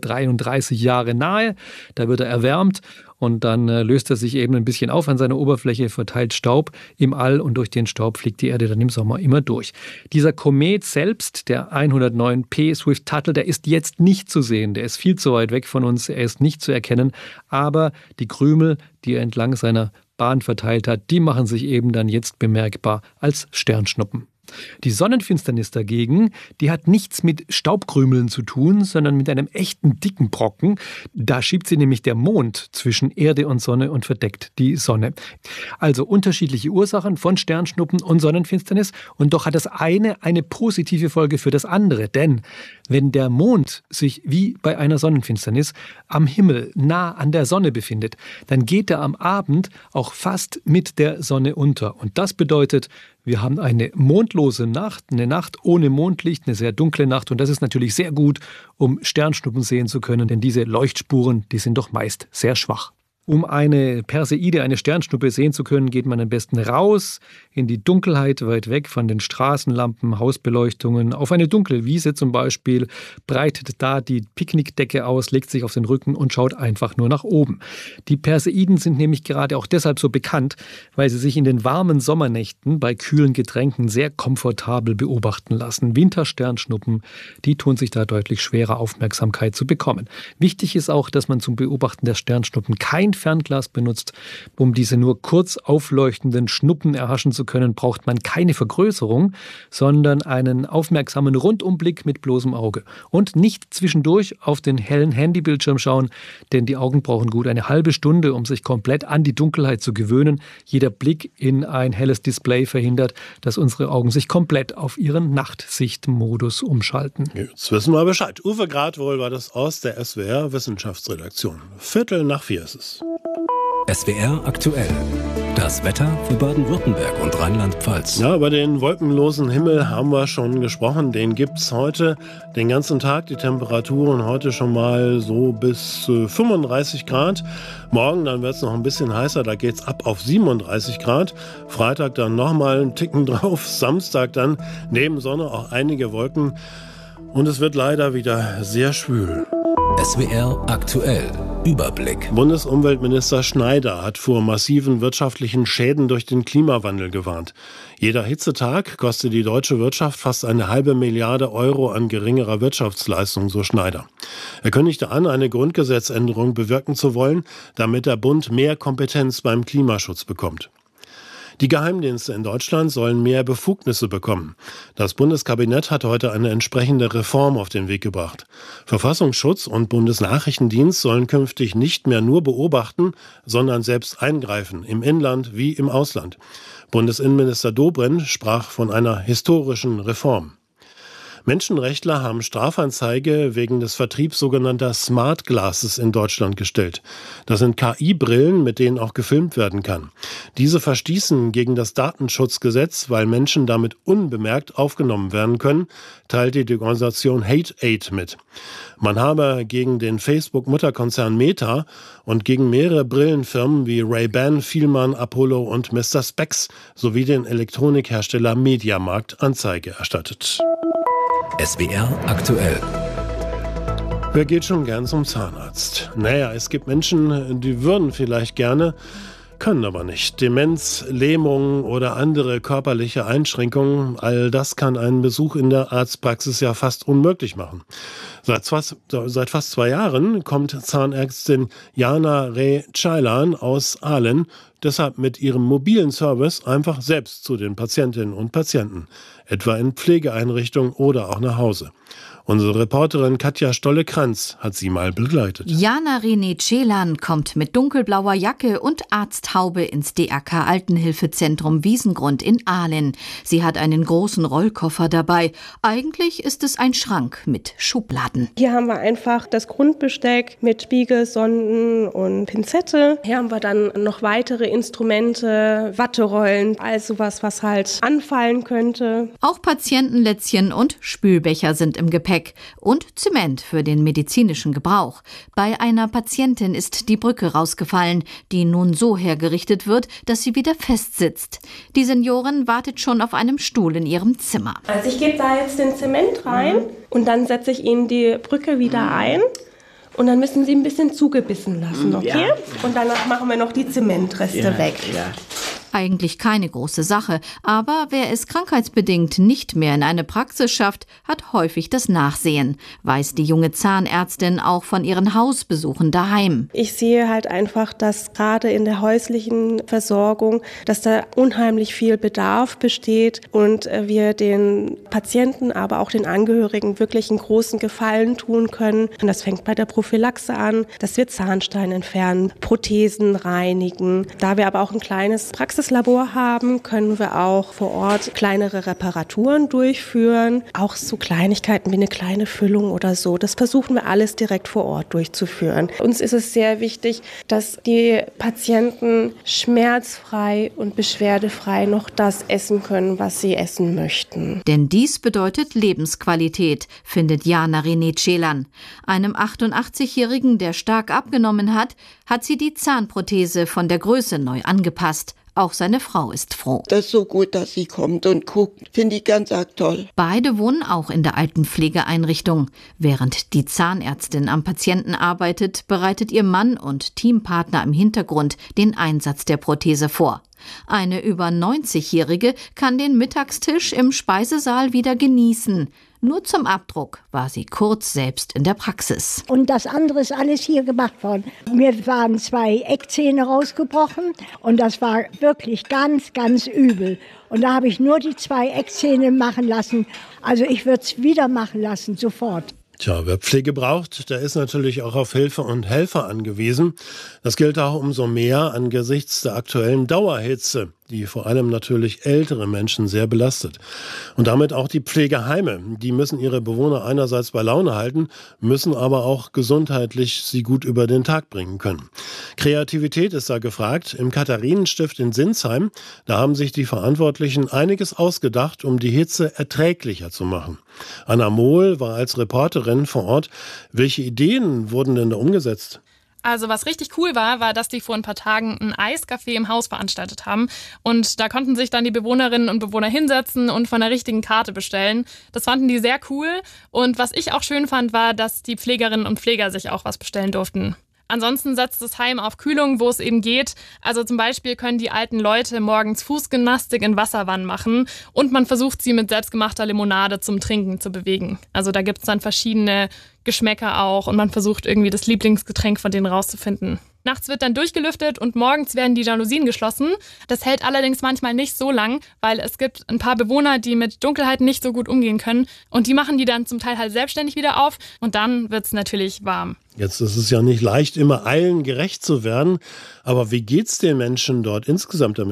133 Jahre nahe. Da wird er erwärmt und dann löst er sich eben ein bisschen auf an seiner Oberfläche, verteilt Staub im All und durch den Staub fliegt die Erde dann im Sommer immer durch. Dieser Komet selbst, der 109P Swift-Tuttle, der ist jetzt nicht zu sehen. Der ist viel zu weit weg von uns. Er ist nicht zu erkennen. Aber die Krümel, die er entlang seiner Bahn verteilt hat, die machen sich eben dann jetzt bemerkbar als Sternschnuppen. Die Sonnenfinsternis dagegen, die hat nichts mit Staubkrümeln zu tun, sondern mit einem echten dicken Brocken. Da schiebt sie nämlich der Mond zwischen Erde und Sonne und verdeckt die Sonne. Also unterschiedliche Ursachen von Sternschnuppen und Sonnenfinsternis. Und doch hat das eine positive Folge für das andere. Denn wenn der Mond sich wie bei einer Sonnenfinsternis am Himmel nah an der Sonne befindet, dann geht er am Abend auch fast mit der Sonne unter. Und das bedeutet, wir haben eine mondlose Nacht, eine Nacht ohne Mondlicht, eine sehr dunkle Nacht. Und das ist natürlich sehr gut, um Sternschnuppen sehen zu können, denn diese Leuchtspuren, die sind doch meist sehr schwach. Um eine Perseide, eine Sternschnuppe sehen zu können, geht man am besten raus in die Dunkelheit, weit weg von den Straßenlampen, Hausbeleuchtungen, auf eine dunkle Wiese zum Beispiel, breitet da die Picknickdecke aus, legt sich auf den Rücken und schaut einfach nur nach oben. Die Perseiden sind nämlich gerade auch deshalb so bekannt, weil sie sich in den warmen Sommernächten bei kühlen Getränken sehr komfortabel beobachten lassen. Wintersternschnuppen, die tun sich da deutlich schwerer, Aufmerksamkeit zu bekommen. Wichtig ist auch, dass man zum Beobachten der Sternschnuppen kein Fernglas benutzt. Um diese nur kurz aufleuchtenden Schnuppen erhaschen zu können, braucht man keine Vergrößerung, sondern einen aufmerksamen Rundumblick mit bloßem Auge. Und nicht zwischendurch auf den hellen Handybildschirm schauen, denn die Augen brauchen gut eine halbe Stunde, um sich komplett an die Dunkelheit zu gewöhnen. Jeder Blick in ein helles Display verhindert, dass unsere Augen sich komplett auf ihren Nachtsichtmodus umschalten. Jetzt wissen wir Bescheid. Uwe Gradwohl war das aus der SWR Wissenschaftsredaktion. 3:45 ist es. SWR aktuell. Das Wetter für Baden-Württemberg und Rheinland-Pfalz. Ja, über den wolkenlosen Himmel haben wir schon gesprochen. Den gibt's heute den ganzen Tag. Die Temperaturen heute schon mal so bis 35 Grad. Morgen dann wird's noch ein bisschen heißer. Da geht's ab auf 37 Grad. Freitag dann nochmal einen Ticken drauf. Samstag dann neben Sonne auch einige Wolken. Und es wird leider wieder sehr schwül. SWR aktuell. Überblick. Bundesumweltminister Schneider hat vor massiven wirtschaftlichen Schäden durch den Klimawandel gewarnt. Jeder Hitzetag kostet die deutsche Wirtschaft fast 1,5 Milliarde Euro an geringerer Wirtschaftsleistung, so Schneider. Er kündigte an, eine Grundgesetzänderung bewirken zu wollen, damit der Bund mehr Kompetenz beim Klimaschutz bekommt. Die Geheimdienste in Deutschland sollen mehr Befugnisse bekommen. Das Bundeskabinett hat heute eine entsprechende Reform auf den Weg gebracht. Verfassungsschutz und Bundesnachrichtendienst sollen künftig nicht mehr nur beobachten, sondern selbst eingreifen, im Inland wie im Ausland. Bundesinnenminister Dobrindt sprach von einer historischen Reform. Menschenrechtler haben Strafanzeige wegen des Vertriebs sogenannter Smart Glasses in Deutschland gestellt. Das sind KI-Brillen, mit denen auch gefilmt werden kann. Diese verstießen gegen das Datenschutzgesetz, weil Menschen damit unbemerkt aufgenommen werden können, teilte die Organisation HateAid mit. Man habe gegen den Facebook-Mutterkonzern Meta und gegen mehrere Brillenfirmen wie Ray-Ban, Fielmann, Apollo und Mr. Spex sowie den Elektronikhersteller Mediamarkt Anzeige erstattet. SWR aktuell. Wer geht schon gern zum Zahnarzt? Naja, es gibt Menschen, die würden vielleicht gerne, können aber nicht. Demenz, Lähmung oder andere körperliche Einschränkungen, all das kann einen Besuch in der Arztpraxis ja fast unmöglich machen. Seit fast 2 Jahren kommt Zahnärztin Jana Reh-Ceylan aus Aalen deshalb mit ihrem mobilen Service einfach selbst zu den Patientinnen und Patienten, etwa in Pflegeeinrichtungen oder auch nach Hause. Unsere Reporterin Katja Stolle-Kranz hat sie mal begleitet. Jana Reh-Ceylan kommt mit dunkelblauer Jacke und Arzthaube ins DRK Altenhilfezentrum Wiesengrund in Aalen. Sie hat einen großen Rollkoffer dabei. Eigentlich ist es ein Schrank mit Schubladen. Hier haben wir einfach das Grundbesteck mit Spiegel, Sonden und Pinzette. Hier haben wir dann noch weitere Instrumente, Watterollen, all sowas, was halt anfallen könnte. Auch Patientenlätzchen und Spülbecher sind im Gepäck. Und Zement für den medizinischen Gebrauch. Bei einer Patientin ist die Brücke rausgefallen, die nun so hergerichtet wird, dass sie wieder festsitzt. Die Seniorin wartet schon auf einem Stuhl in ihrem Zimmer. Also ich gebe da jetzt den Zement rein und dann setze ich Ihnen die Brücke wieder ein. Und dann müssen Sie ein bisschen zugebissen lassen, okay? Ja. Und danach machen wir noch die Zementreste weg. Ja. Eigentlich keine große Sache, aber wer es krankheitsbedingt nicht mehr in eine Praxis schafft, hat häufig das Nachsehen, weiß die junge Zahnärztin auch von ihren Hausbesuchen daheim. Ich sehe halt einfach, dass gerade in der häuslichen Versorgung, dass da unheimlich viel Bedarf besteht und wir den Patienten, aber auch den Angehörigen wirklich einen großen Gefallen tun können. Und das fängt bei der Prophylaxe an, dass wir Zahnsteine entfernen, Prothesen reinigen. Da wir aber auch ein kleines Praxislabor haben, können wir auch vor Ort kleinere Reparaturen durchführen. Auch so Kleinigkeiten wie eine kleine Füllung oder so. Das versuchen wir alles direkt vor Ort durchzuführen. Uns ist es sehr wichtig, dass die Patienten schmerzfrei und beschwerdefrei noch das essen können, was sie essen möchten. Denn dies bedeutet Lebensqualität, findet Jana Reh-Ceylan. Einem 88-Jährigen, der stark abgenommen hat, hat sie die Zahnprothese von der Größe neu angepasst. Auch seine Frau ist froh. Das ist so gut, dass sie kommt und guckt. Finde ich ganz arg toll. Beide wohnen auch in der Altenpflegeeinrichtung. Während die Zahnärztin am Patienten arbeitet, bereitet ihr Mann und Teampartner im Hintergrund den Einsatz der Prothese vor. Eine über 90-Jährige kann den Mittagstisch im Speisesaal wieder genießen. Nur zum Abdruck war sie kurz selbst in der Praxis. Und das andere ist alles hier gemacht worden. Mir waren 2 Eckzähne rausgebrochen und das war wirklich ganz, ganz übel. Und da habe ich nur die 2 Eckzähne machen lassen. Also ich würde es wieder machen lassen, sofort. Tja, wer Pflege braucht, der ist natürlich auch auf Hilfe und Helfer angewiesen. Das gilt auch umso mehr angesichts der aktuellen Dauerhitze, die vor allem natürlich ältere Menschen sehr belastet. Und damit auch die Pflegeheime. Die müssen ihre Bewohner einerseits bei Laune halten, müssen aber auch gesundheitlich sie gut über den Tag bringen können. Kreativität ist da gefragt. Im Katharinenstift in Sinsheim, da haben sich die Verantwortlichen einiges ausgedacht, um die Hitze erträglicher zu machen. Anna Mohl war als Reporterin vor Ort. Welche Ideen wurden denn da umgesetzt? Also was richtig cool war, dass die vor ein paar Tagen ein Eiscafé im Haus veranstaltet haben. Und da konnten sich dann die Bewohnerinnen und Bewohner hinsetzen und von der richtigen Karte bestellen. Das fanden die sehr cool. Und was ich auch schön fand, war, dass die Pflegerinnen und Pfleger sich auch was bestellen durften. Ansonsten setzt das Heim auf Kühlung, wo es eben geht. Also zum Beispiel können die alten Leute morgens Fußgymnastik in Wasserwannen machen und man versucht, sie mit selbstgemachter Limonade zum Trinken zu bewegen. Also da gibt es dann verschiedene Geschmäcker auch und man versucht irgendwie das Lieblingsgetränk von denen rauszufinden. Nachts wird dann durchgelüftet und morgens werden die Jalousien geschlossen. Das hält allerdings manchmal nicht so lang, weil es gibt ein paar Bewohner, die mit Dunkelheit nicht so gut umgehen können. Und die machen die dann zum Teil halt selbstständig wieder auf und dann wird es natürlich warm. Jetzt ist es ja nicht leicht, immer allen gerecht zu werden. Aber wie geht's den Menschen dort insgesamt damit?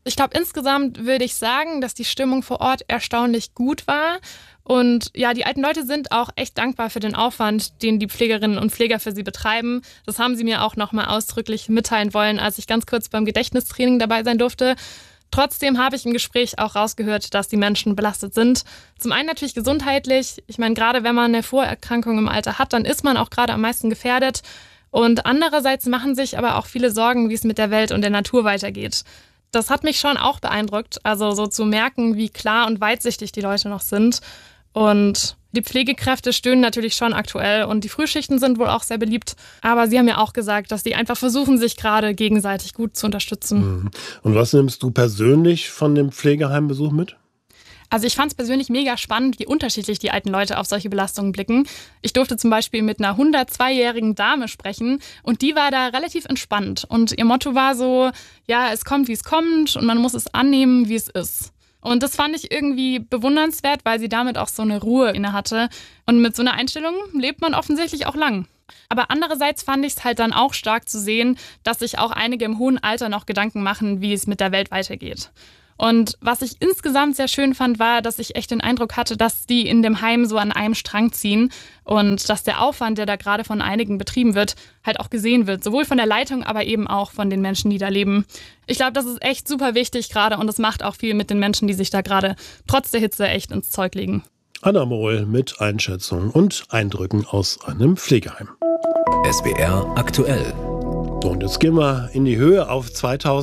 Ich glaube, insgesamt würde ich sagen, dass die Stimmung vor Ort erstaunlich gut war. Und ja, die alten Leute sind auch echt dankbar für den Aufwand, den die Pflegerinnen und Pfleger für sie betreiben. Das haben sie mir auch nochmal ausdrücklich mitteilen wollen, als ich ganz kurz beim Gedächtnistraining dabei sein durfte. Trotzdem habe ich im Gespräch auch rausgehört, dass die Menschen belastet sind. Zum einen natürlich gesundheitlich. Ich meine, gerade wenn man eine Vorerkrankung im Alter hat, dann ist man auch gerade am meisten gefährdet. Und andererseits machen sich aber auch viele Sorgen, wie es mit der Welt und der Natur weitergeht. Das hat mich schon auch beeindruckt, also so zu merken, wie klar und weitsichtig die Leute noch sind. Und die Pflegekräfte stöhnen natürlich schon aktuell und die Frühschichten sind wohl auch sehr beliebt. Aber sie haben ja auch gesagt, dass die einfach versuchen, sich gerade gegenseitig gut zu unterstützen. Und was nimmst du persönlich von dem Pflegeheimbesuch mit? Also ich fand es persönlich mega spannend, wie unterschiedlich die alten Leute auf solche Belastungen blicken. Ich durfte zum Beispiel mit einer 102-jährigen Dame sprechen und die war da relativ entspannt. Und ihr Motto war so, ja, es kommt, wie es kommt und man muss es annehmen, wie es ist. Und das fand ich irgendwie bewundernswert, weil sie damit auch so eine Ruhe inne hatte. Und mit so einer Einstellung lebt man offensichtlich auch lang. Aber andererseits fand ich es halt dann auch stark zu sehen, dass sich auch einige im hohen Alter noch Gedanken machen, wie es mit der Welt weitergeht. Und was ich insgesamt sehr schön fand, war, dass ich echt den Eindruck hatte, dass die in dem Heim so an einem Strang ziehen und dass der Aufwand, der da gerade von einigen betrieben wird, halt auch gesehen wird. Sowohl von der Leitung, aber eben auch von den Menschen, die da leben. Ich glaube, das ist echt super wichtig gerade und es macht auch viel mit den Menschen, die sich da gerade trotz der Hitze echt ins Zeug legen. Anna Mohl mit Einschätzungen und Eindrücken aus einem Pflegeheim. SWR aktuell. So, und jetzt gehen wir in die Höhe auf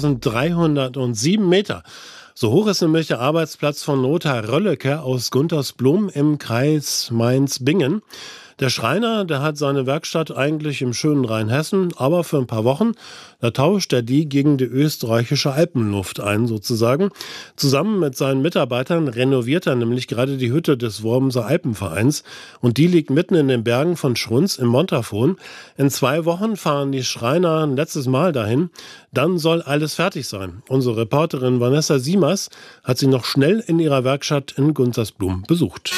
2307 Meter. So hoch ist nämlich der Arbeitsplatz von Lothar Rölleke aus Guntersblum im Kreis Mainz-Bingen. Der Schreiner, der hat seine Werkstatt eigentlich im schönen Rheinhessen, aber für ein paar Wochen, da tauscht er die gegen die österreichische Alpenluft ein sozusagen. Zusammen mit seinen Mitarbeitern renoviert er nämlich gerade die Hütte des Wormser Alpenvereins und die liegt mitten in den Bergen von Schrunz im Montafon. In 2 Wochen fahren die Schreiner ein letztes Mal dahin, dann soll alles fertig sein. Unsere Reporterin Vanessa Siemers hat sie noch schnell in ihrer Werkstatt in Guntersblum besucht.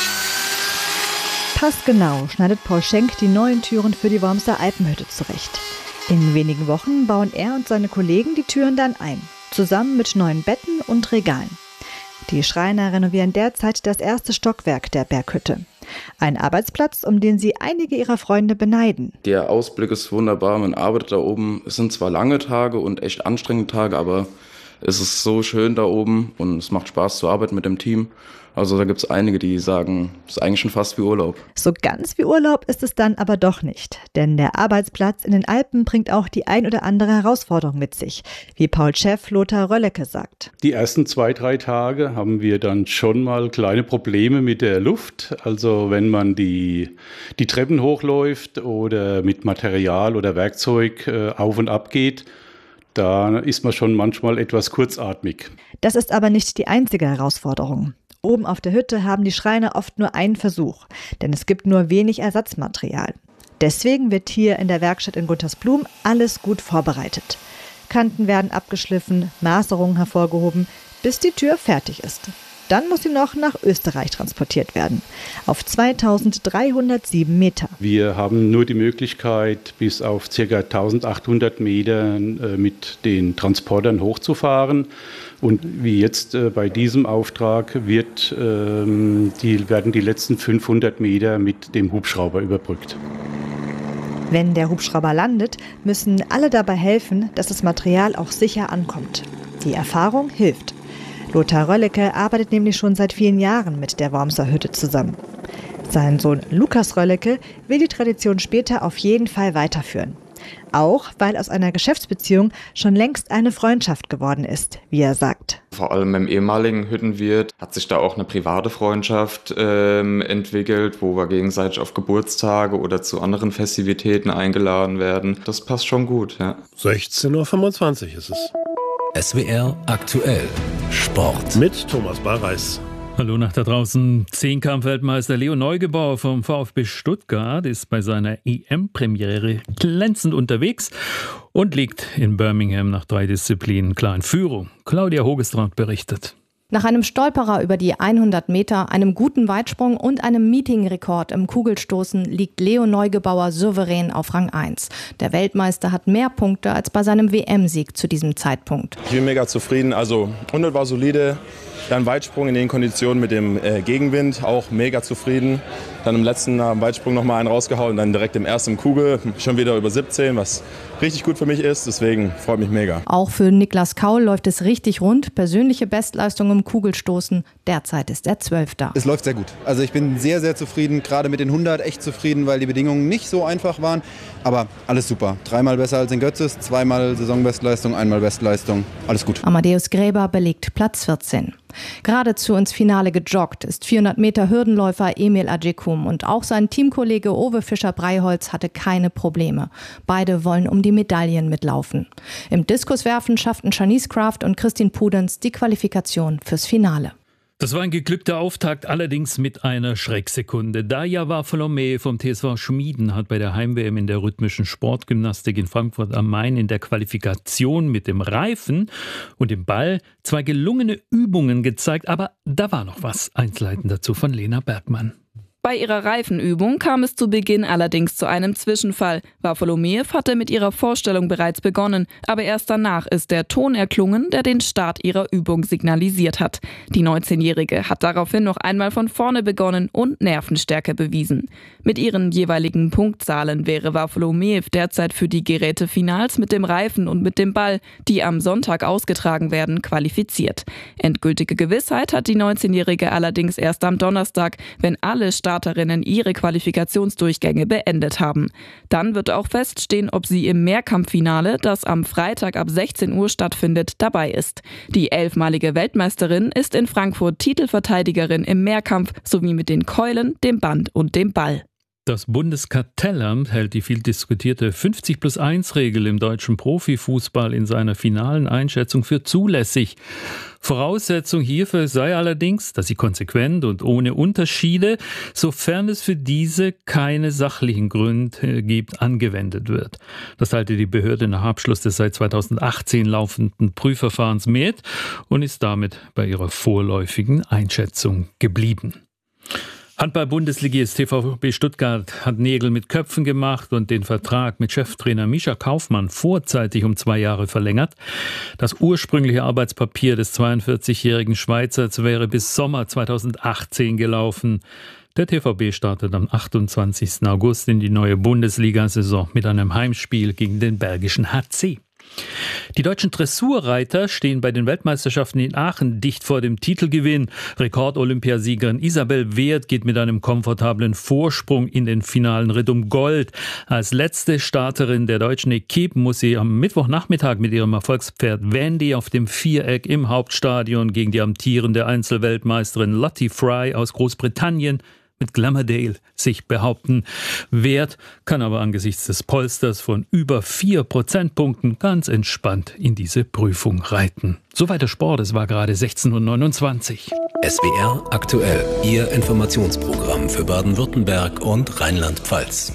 Passgenau schneidet Paul Schenk die neuen Türen für die Wormser Alpenhütte zurecht. In wenigen Wochen bauen er und seine Kollegen die Türen dann ein, zusammen mit neuen Betten und Regalen. Die Schreiner renovieren derzeit das erste Stockwerk der Berghütte. Ein Arbeitsplatz, um den sie einige ihrer Freunde beneiden. Der Ausblick ist wunderbar, man arbeitet da oben. Es sind zwar lange Tage und echt anstrengende Tage, aber es ist so schön da oben und es macht Spaß zu arbeiten mit dem Team. Also da gibt es einige, die sagen, es ist eigentlich schon fast wie Urlaub. So ganz wie Urlaub ist es dann aber doch nicht. Denn der Arbeitsplatz in den Alpen bringt auch die ein oder andere Herausforderung mit sich, wie Paul-Chef Lothar Rölleke sagt. Die ersten 2-3 Tage haben wir dann schon mal kleine Probleme mit der Luft. Also wenn man die Treppen hochläuft oder mit Material oder Werkzeug auf und ab geht, da ist man schon manchmal etwas kurzatmig. Das ist aber nicht die einzige Herausforderung. Oben auf der Hütte haben die Schreiner oft nur einen Versuch, denn es gibt nur wenig Ersatzmaterial. Deswegen wird hier in der Werkstatt in Guntersblum alles gut vorbereitet. Kanten werden abgeschliffen, Maserungen hervorgehoben, bis die Tür fertig ist. Dann muss sie noch nach Österreich transportiert werden, auf 2307 Meter. Wir haben nur die Möglichkeit, bis auf ca. 1800 Meter mit den Transportern hochzufahren. Und wie jetzt bei diesem Auftrag werden die letzten 500 Meter mit dem Hubschrauber überbrückt. Wenn der Hubschrauber landet, müssen alle dabei helfen, dass das Material auch sicher ankommt. Die Erfahrung hilft. Lothar Rölleke arbeitet nämlich schon seit vielen Jahren mit der Wormser Hütte zusammen. Sein Sohn Lukas Rölleke will die Tradition später auf jeden Fall weiterführen. Auch weil aus einer Geschäftsbeziehung schon längst eine Freundschaft geworden ist, wie er sagt. Vor allem im ehemaligen Hüttenwirt hat sich da auch eine private Freundschaft entwickelt, wo wir gegenseitig auf Geburtstage oder zu anderen Festivitäten eingeladen werden. Das passt schon gut, ja. 16.25 Uhr ist es. SWR aktuell Sport. Mit Thomas Barreis. Hallo nach da draußen. 10-Kampf-Weltmeister Leo Neugebauer vom VfB Stuttgart ist bei seiner EM-Premiere glänzend unterwegs und liegt in Birmingham nach 3 Disziplinen klar in Führung. Claudia Hogestrand berichtet. Nach einem Stolperer über die 100 Meter, einem guten Weitsprung und einem Meetingrekord im Kugelstoßen liegt Leo Neugebauer souverän auf Rang 1. Der Weltmeister hat mehr Punkte als bei seinem WM-Sieg zu diesem Zeitpunkt. Ich bin mega zufrieden. Also 100 war solide. Dann Weitsprung in den Konditionen mit dem Gegenwind, auch mega zufrieden. Dann im letzten Weitsprung nochmal einen rausgehauen, dann direkt im ersten Kugel schon wieder über 17, was richtig gut für mich ist. Deswegen freut mich mega. Auch für Niklas Kaul läuft es richtig rund. Persönliche Bestleistung im Kugelstoßen. Derzeit ist er 12. Es läuft sehr gut. Also ich bin sehr, sehr zufrieden. Gerade mit den 100 echt zufrieden, weil die Bedingungen nicht so einfach waren. Aber alles super. 3-mal besser als in Götzes, 2-mal Saisonbestleistung, 1-mal Bestleistung. Alles gut. Amadeus Gräber belegt Platz 14. Geradezu ins Finale gejoggt ist 400 Meter Hürdenläufer Emil Ajekum und auch sein Teamkollege Owe Fischer-Breiholz hatte keine Probleme. Beide wollen um die Medaillen mitlaufen. Im Diskuswerfen schafften Shanice Kraft und Christine Pudenz die Qualifikation fürs Finale. Das war ein geglückter Auftakt, allerdings mit einer Schrecksekunde. Daja Varfolomee vom TSV Schmieden hat bei der Heim-WM in der rhythmischen Sportgymnastik in Frankfurt am Main in der Qualifikation mit dem Reifen und dem Ball 2 gelungene Übungen gezeigt, aber da war noch was. Einleitend dazu von Lena Bergmann. Bei ihrer Reifenübung kam es zu Beginn allerdings zu einem Zwischenfall. Varfolomee hatte mit ihrer Vorstellung bereits begonnen, aber erst danach ist der Ton erklungen, der den Start ihrer Übung signalisiert hat. Die 19-Jährige hat daraufhin noch einmal von vorne begonnen und Nervenstärke bewiesen. Mit ihren jeweiligen Punktzahlen wäre Varfolomee derzeit für die Gerätefinals mit dem Reifen und mit dem Ball, die am Sonntag ausgetragen werden, qualifiziert. Endgültige Gewissheit hat die 19-Jährige allerdings erst am Donnerstag, wenn alle Starterinnen ihre Qualifikationsdurchgänge beendet haben. Dann wird auch feststehen, ob sie im Mehrkampffinale, das am Freitag ab 16 Uhr stattfindet, dabei ist. Die 11-malige Weltmeisterin ist in Frankfurt Titelverteidigerin im Mehrkampf sowie mit den Keulen, dem Band und dem Ball. Das Bundeskartellamt hält die viel diskutierte 50+1-Regel im deutschen Profifußball in seiner finalen Einschätzung für zulässig. Voraussetzung hierfür sei allerdings, dass sie konsequent und ohne Unterschiede, sofern es für diese keine sachlichen Gründe gibt, angewendet wird. Das teilte die Behörde nach Abschluss des seit 2018 laufenden Prüfverfahrens mit und ist damit bei ihrer vorläufigen Einschätzung geblieben. Handball-Bundesligist TVB Stuttgart hat Nägel mit Köpfen gemacht und den Vertrag mit Cheftrainer Mischa Kaufmann vorzeitig um 2 Jahre verlängert. Das ursprüngliche Arbeitspapier des 42-jährigen Schweizers wäre bis Sommer 2018 gelaufen. Der TVB startet am 28. August in die neue Bundesliga-Saison mit einem Heimspiel gegen den Bergischen HC. Die deutschen Dressurreiter stehen bei den Weltmeisterschaften in Aachen dicht vor dem Titelgewinn. Rekord-Olympiasiegerin Isabel Wert geht mit einem komfortablen Vorsprung in den finalen Ritt um Gold. Als letzte Starterin der deutschen Equipe muss sie am Mittwochnachmittag mit ihrem Erfolgspferd Wendy auf dem Viereck im Hauptstadion gegen die amtierende Einzelweltmeisterin Lottie Fry aus Großbritannien mit Glamourdale sich behaupten. Wert kann aber angesichts des Polsters von über 4 Prozentpunkten ganz entspannt in diese Prüfung reiten. Soweit der Sport, es war gerade 16:29 Uhr. SWR aktuell, Ihr Informationsprogramm für Baden-Württemberg und Rheinland-Pfalz.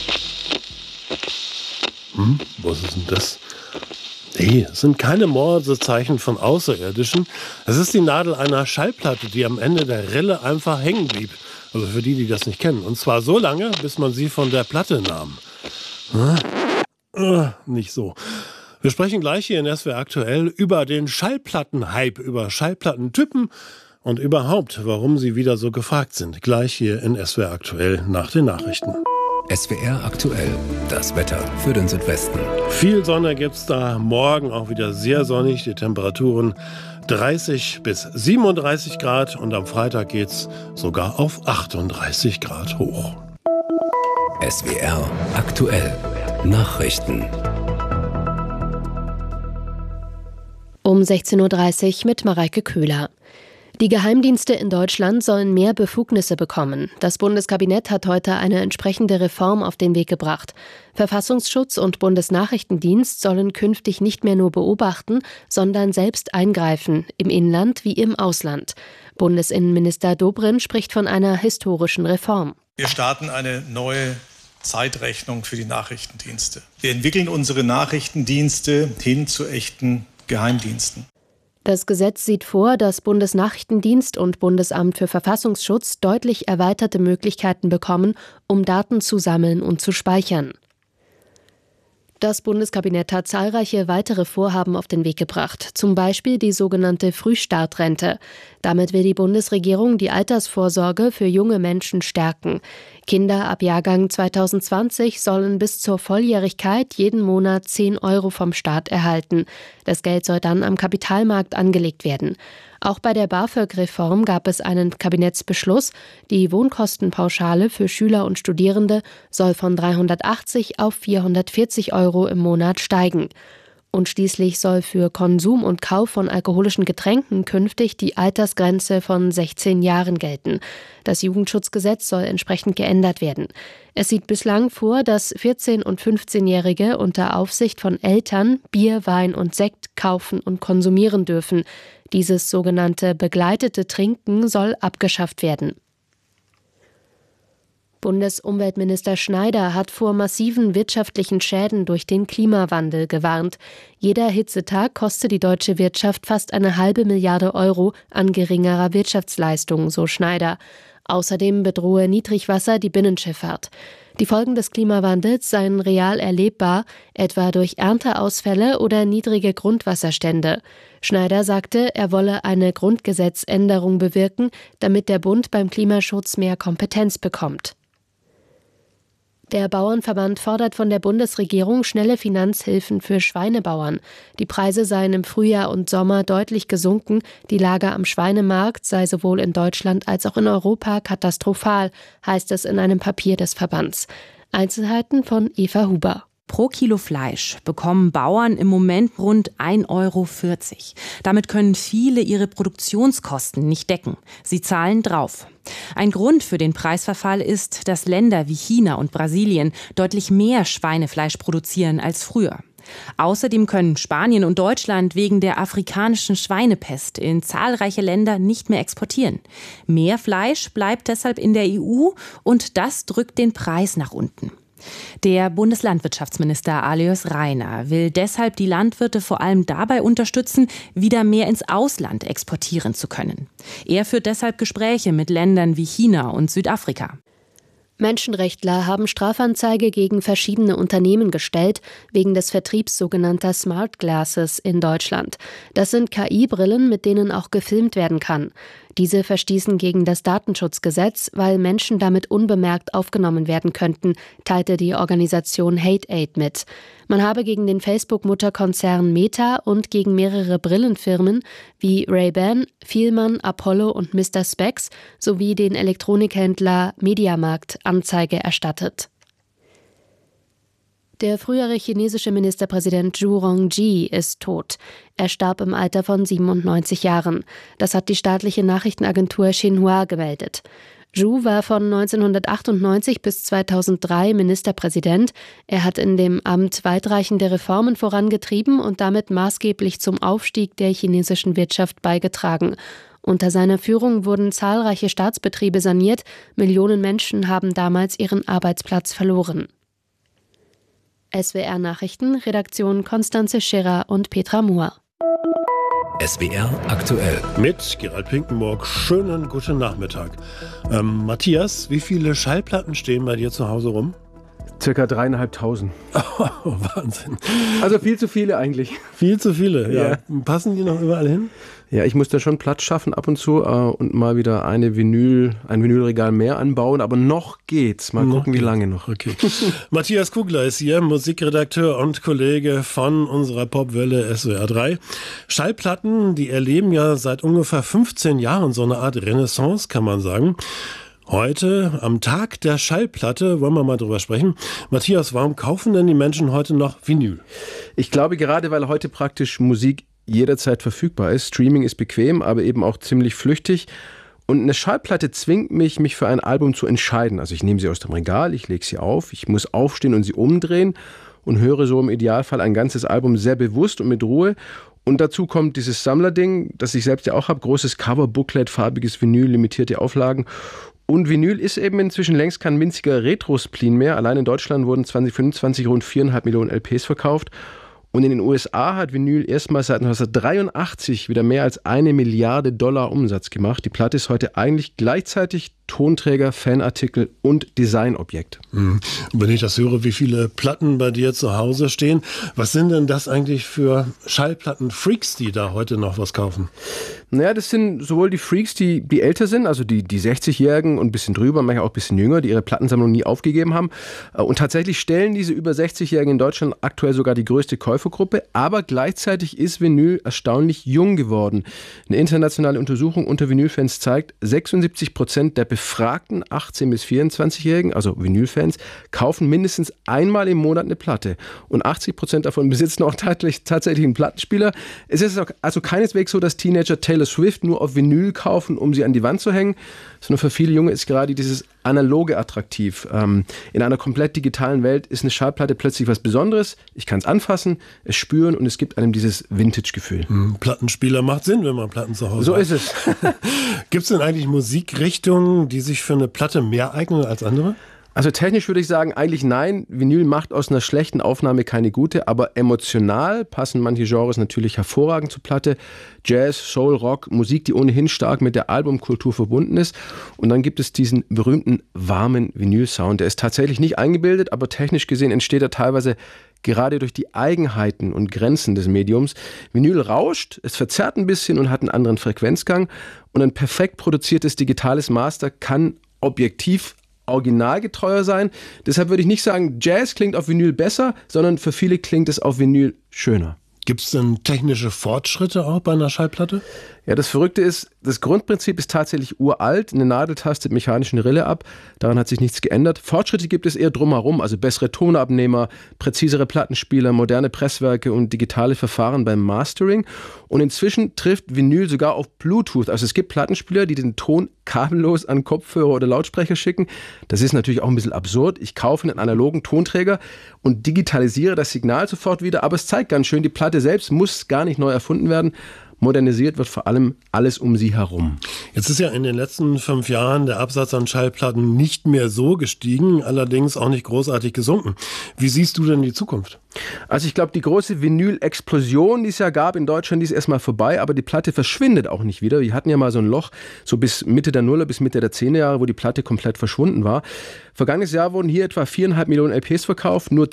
Was ist denn das? Nee, es sind keine Morsezeichen von Außerirdischen. Es ist die Nadel einer Schallplatte, die am Ende der Rille einfach hängen blieb. Also für die, die das nicht kennen. Und zwar so lange, bis man sie von der Platte nahm. Nicht so. Wir sprechen gleich hier in SWR aktuell über den Schallplattenhype, über Schallplattentypen und überhaupt, warum sie wieder so gefragt sind. Gleich hier in SWR aktuell nach den Nachrichten. SWR aktuell, das Wetter für den Südwesten. Viel Sonne gibt's da, morgen auch wieder sehr sonnig, die Temperaturen 30 bis 37 Grad und am Freitag geht's sogar auf 38 Grad hoch. SWR aktuell, Nachrichten. Um 16:30 Uhr mit Mareike Köhler. Die Geheimdienste in Deutschland sollen mehr Befugnisse bekommen. Das Bundeskabinett hat heute eine entsprechende Reform auf den Weg gebracht. Verfassungsschutz und Bundesnachrichtendienst sollen künftig nicht mehr nur beobachten, sondern selbst eingreifen, im Inland wie im Ausland. Bundesinnenminister Dobrindt spricht von einer historischen Reform. Wir starten eine neue Zeitrechnung für die Nachrichtendienste. Wir entwickeln unsere Nachrichtendienste hin zu echten Geheimdiensten. Das Gesetz sieht vor, dass Bundesnachrichtendienst und Bundesamt für Verfassungsschutz deutlich erweiterte Möglichkeiten bekommen, um Daten zu sammeln und zu speichern. Das Bundeskabinett hat zahlreiche weitere Vorhaben auf den Weg gebracht, zum Beispiel die sogenannte Frühstartrente. Damit will die Bundesregierung die Altersvorsorge für junge Menschen stärken. Kinder ab Jahrgang 2020 sollen bis zur Volljährigkeit jeden Monat 10 € vom Staat erhalten. Das Geld soll dann am Kapitalmarkt angelegt werden. Auch bei der BAföG-Reform gab es einen Kabinettsbeschluss. Die Wohnkostenpauschale für Schüler und Studierende soll von 380 auf 440 € im Monat steigen. Und schließlich soll für Konsum und Kauf von alkoholischen Getränken künftig die Altersgrenze von 16 Jahren gelten. Das Jugendschutzgesetz soll entsprechend geändert werden. Es sieht bislang vor, dass 14- und 15-Jährige unter Aufsicht von Eltern Bier, Wein und Sekt kaufen und konsumieren dürfen. Dieses sogenannte begleitete Trinken soll abgeschafft werden. Bundesumweltminister Schneider hat vor massiven wirtschaftlichen Schäden durch den Klimawandel gewarnt. Jeder Hitzetag kostet die deutsche Wirtschaft fast 1,5 Milliarde € an geringerer Wirtschaftsleistung, so Schneider. Außerdem bedrohe Niedrigwasser die Binnenschifffahrt. Die Folgen des Klimawandels seien real erlebbar, etwa durch Ernteausfälle oder niedrige Grundwasserstände. Schneider sagte, er wolle eine Grundgesetzänderung bewirken, damit der Bund beim Klimaschutz mehr Kompetenz bekommt. Der Bauernverband fordert von der Bundesregierung schnelle Finanzhilfen für Schweinebauern. Die Preise seien im Frühjahr und Sommer deutlich gesunken. Die Lage am Schweinemarkt sei sowohl in Deutschland als auch in Europa katastrophal, heißt es in einem Papier des Verbands. Einzelheiten von Eva Huber. Pro Kilo Fleisch bekommen Bauern im Moment rund 1,40 €. Damit können viele ihre Produktionskosten nicht decken. Sie zahlen drauf. Ein Grund für den Preisverfall ist, dass Länder wie China und Brasilien deutlich mehr Schweinefleisch produzieren als früher. Außerdem können Spanien und Deutschland wegen der afrikanischen Schweinepest in zahlreiche Länder nicht mehr exportieren. Mehr Fleisch bleibt deshalb in der EU und das drückt den Preis nach unten. Der Bundeslandwirtschaftsminister Alois Rainer will deshalb die Landwirte vor allem dabei unterstützen, wieder mehr ins Ausland exportieren zu können. Er führt deshalb Gespräche mit Ländern wie China und Südafrika. Menschenrechtler haben Strafanzeige gegen verschiedene Unternehmen gestellt, wegen des Vertriebs sogenannter Smart Glasses in Deutschland. Das sind KI-Brillen, mit denen auch gefilmt werden kann. Diese verstießen gegen das Datenschutzgesetz, weil Menschen damit unbemerkt aufgenommen werden könnten, teilte die Organisation Hate Aid mit. Man habe gegen den Facebook-Mutterkonzern Meta und gegen mehrere Brillenfirmen wie Ray-Ban, Fielmann, Apollo und Mr. Spex sowie den Elektronikhändler Mediamarkt Anzeige erstattet. Der frühere chinesische Ministerpräsident Zhu Rongji ist tot. Er starb im Alter von 97 Jahren. Das hat die staatliche Nachrichtenagentur Xinhua gemeldet. Zhu war von 1998 bis 2003 Ministerpräsident. Er hat in dem Amt weitreichende Reformen vorangetrieben und damit maßgeblich zum Aufstieg der chinesischen Wirtschaft beigetragen. Unter seiner Führung wurden zahlreiche Staatsbetriebe saniert. Millionen Menschen haben damals ihren Arbeitsplatz verloren. SWR Nachrichten, Redaktion Konstanze Scherer und Petra Muhr. SWR aktuell. Mit Gerald Pinkenburg. Schönen guten Nachmittag. Matthias, wie viele Schallplatten stehen bei dir zu Hause rum? Circa 3.500. Oh, Wahnsinn. Also viel zu viele eigentlich. Viel zu viele, ja. Passen die noch überall hin? Ja, ich muss da schon Platz schaffen ab und zu und mal wieder ein Vinylregal mehr anbauen, aber noch geht's. Mal gucken, wie lange noch. Okay. Matthias Kugler ist hier, Musikredakteur und Kollege von unserer Popwelle SWR 3. Schallplatten, die erleben ja seit ungefähr 15 Jahren so eine Art Renaissance, kann man sagen. Heute, am Tag der Schallplatte, wollen wir mal drüber sprechen. Matthias, warum kaufen denn die Menschen heute noch Vinyl? Ich glaube, gerade weil heute praktisch Musik jederzeit verfügbar ist. Streaming ist bequem, aber eben auch ziemlich flüchtig. Und eine Schallplatte zwingt mich für ein Album zu entscheiden. Also ich nehme sie aus dem Regal, ich lege sie auf, ich muss aufstehen und sie umdrehen und höre so im Idealfall ein ganzes Album sehr bewusst und mit Ruhe. Und dazu kommt dieses Sammlerding, das ich selbst ja auch habe, großes Cover, Booklet, farbiges Vinyl, limitierte Auflagen. Und Vinyl ist eben inzwischen längst kein winziger Retro-Spleen mehr. Allein in Deutschland wurden 2025 rund 4,5 Millionen LPs verkauft. Und in den USA hat Vinyl erstmals seit 1983 wieder mehr als $1 Milliarde Umsatz gemacht. Die Platte ist heute eigentlich gleichzeitig Tonträger, Fanartikel und Designobjekt. Wenn ich das höre, wie viele Platten bei dir zu Hause stehen, was sind denn das eigentlich für Schallplatten-Freaks, die da heute noch was kaufen? Naja, das sind sowohl die Freaks, die älter sind, also die 60-Jährigen und ein bisschen drüber, manchmal auch ein bisschen jünger, die ihre Plattensammlung nie aufgegeben haben. Und tatsächlich stellen diese über 60-Jährigen in Deutschland aktuell sogar die größte Käufergruppe. Aber gleichzeitig ist Vinyl erstaunlich jung geworden. Eine internationale Untersuchung unter Vinylfans zeigt, 76% der befragten 18- bis 24-Jährigen, also Vinylfans, kaufen mindestens einmal im Monat eine Platte. Und 80% davon besitzen auch tatsächlich einen Plattenspieler. Es ist also keineswegs so, dass Teenager Taylor Swift nur auf Vinyl kaufen, um sie an die Wand zu hängen, sondern für viele Junge ist gerade dieses Analoge attraktiv. In einer komplett digitalen Welt ist eine Schallplatte plötzlich was Besonderes. Ich kann es anfassen, es spüren und es gibt einem dieses Vintage-Gefühl. Plattenspieler macht Sinn, wenn man Platten zu Hause hat. So ist es. Gibt es denn eigentlich Musikrichtungen, die sich für eine Platte mehr eignen als andere? Also technisch würde ich sagen, eigentlich nein. Vinyl macht aus einer schlechten Aufnahme keine gute, aber emotional passen manche Genres natürlich hervorragend zur Platte. Jazz, Soul, Rock, Musik, die ohnehin stark mit der Albumkultur verbunden ist. Und dann gibt es diesen berühmten warmen Vinyl-Sound. Der ist tatsächlich nicht eingebildet, aber technisch gesehen entsteht er teilweise gerade durch die Eigenheiten und Grenzen des Mediums. Vinyl rauscht, es verzerrt ein bisschen und hat einen anderen Frequenzgang. Und ein perfekt produziertes digitales Master kann objektiv originalgetreuer sein. Deshalb würde ich nicht sagen, Jazz klingt auf Vinyl besser, sondern für viele klingt es auf Vinyl schöner. Gibt es denn technische Fortschritte auch bei einer Schallplatte? Ja, das Verrückte ist, das Grundprinzip ist tatsächlich uralt. Eine Nadel tastet mechanisch eine Rille ab. Daran hat sich nichts geändert. Fortschritte gibt es eher drumherum, also bessere Tonabnehmer, präzisere Plattenspieler, moderne Presswerke und digitale Verfahren beim Mastering. Und inzwischen trifft Vinyl sogar auf Bluetooth. Also es gibt Plattenspieler, die den Ton kabellos an Kopfhörer oder Lautsprecher schicken. Das ist natürlich auch ein bisschen absurd. Ich kaufe einen analogen Tonträger und digitalisiere das Signal sofort wieder. Aber es zeigt ganz schön, die Platte selbst muss gar nicht neu erfunden werden. Modernisiert wird vor allem alles um sie herum. Jetzt ist ja in den letzten 5 Jahren der Absatz an Schallplatten nicht mehr so gestiegen, allerdings auch nicht großartig gesunken. Wie siehst du denn die Zukunft? Also ich glaube, die große Vinyl-Explosion, die es ja gab in Deutschland, die ist erstmal vorbei, aber die Platte verschwindet auch nicht wieder. Wir hatten ja mal so ein Loch, so bis Mitte der Nuller, bis Mitte der 10er Jahre, wo die Platte komplett verschwunden war. Vergangenes Jahr wurden hier etwa 4,5 Millionen LPs verkauft, nur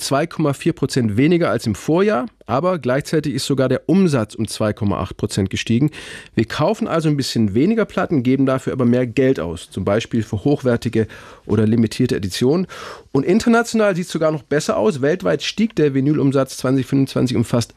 2,4% weniger als im Vorjahr, aber gleichzeitig ist sogar der Umsatz um 2,8% gestiegen. Wir kaufen also ein bisschen weniger Platten, geben dafür aber mehr Geld aus, zum Beispiel für hochwertige oder limitierte Editionen. Und international sieht es sogar noch besser aus. Weltweit stieg der Vinylumsatz 2025 um fast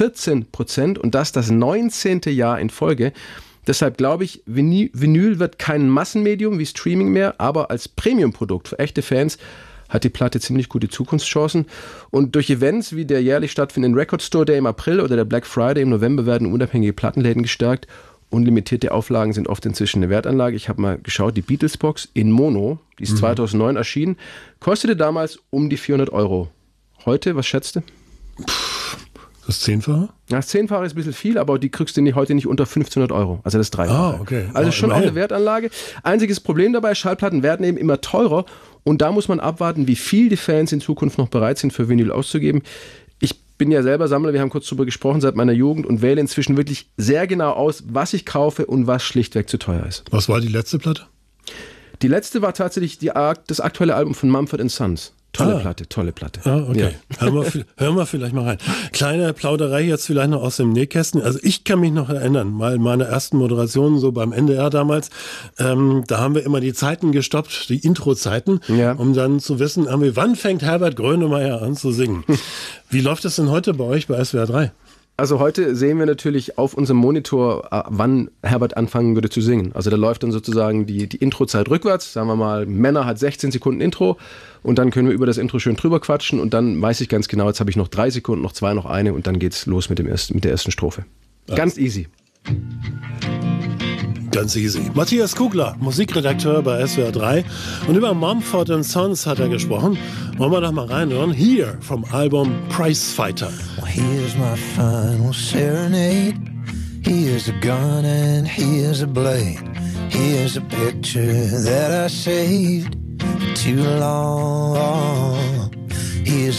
14% und das 19. Jahr in Folge. Deshalb glaube ich, Vinyl wird kein Massenmedium wie Streaming mehr, aber als Premium-Produkt für echte Fans hat die Platte ziemlich gute Zukunftschancen. Und durch Events wie der jährlich stattfindenden Record Store Day im April oder der Black Friday im November werden unabhängige Plattenläden gestärkt. Unlimitierte Auflagen sind oft inzwischen eine Wertanlage. Ich habe mal geschaut, die Beatles-Box in Mono, die ist 2009 erschienen, kostete damals um die 400 €. Heute, was schätzt du? Das 10-fache? Ja, das 10-fache ist ein bisschen viel, aber die kriegst du heute nicht unter 1.500 €. Also das 3-fache. Ah, okay. Also schon auch eine Wertanlage. Einziges Problem dabei, Schallplatten werden eben immer teurer und da muss man abwarten, wie viel die Fans in Zukunft noch bereit sind, für Vinyl auszugeben. Ich bin ja selber Sammler, wir haben kurz darüber gesprochen, seit meiner Jugend und wähle inzwischen wirklich sehr genau aus, was ich kaufe und was schlichtweg zu teuer ist. Was war die letzte Platte? Die letzte war tatsächlich das aktuelle Album von Mumford & Sons. Tolle Platte. Ah, okay. Ja. Hören wir vielleicht mal rein. Kleine Plauderei jetzt vielleicht noch aus dem Nähkästchen. Also ich kann mich noch erinnern, mal meine ersten Moderationen so beim NDR damals, da haben wir immer die Zeiten gestoppt, die Intro-Zeiten, um dann zu wissen, wann fängt Herbert Grönemeyer an zu singen. Wie läuft das denn heute bei euch bei SWR 3? Also heute sehen wir natürlich auf unserem Monitor, wann Herbert anfangen würde zu singen. Also da läuft dann sozusagen die Introzeit rückwärts. Sagen wir mal, Männer hat 16 Sekunden Intro und dann können wir über das Intro schön drüber quatschen und dann weiß ich ganz genau, jetzt habe ich noch 3 Sekunden, noch 2, noch eine und dann geht's los mit der ersten Strophe. Ganz easy. Ganz easy. Matthias Kugler, Musikredakteur bei SWR 3 und über Mumford & Sons hat er gesprochen. Wollen wir doch mal reinhören? Here vom Album Prizefighter. Well, here's my final serenade. Here's a gun and here's a blade. Here's a picture that I saved for too long. Here's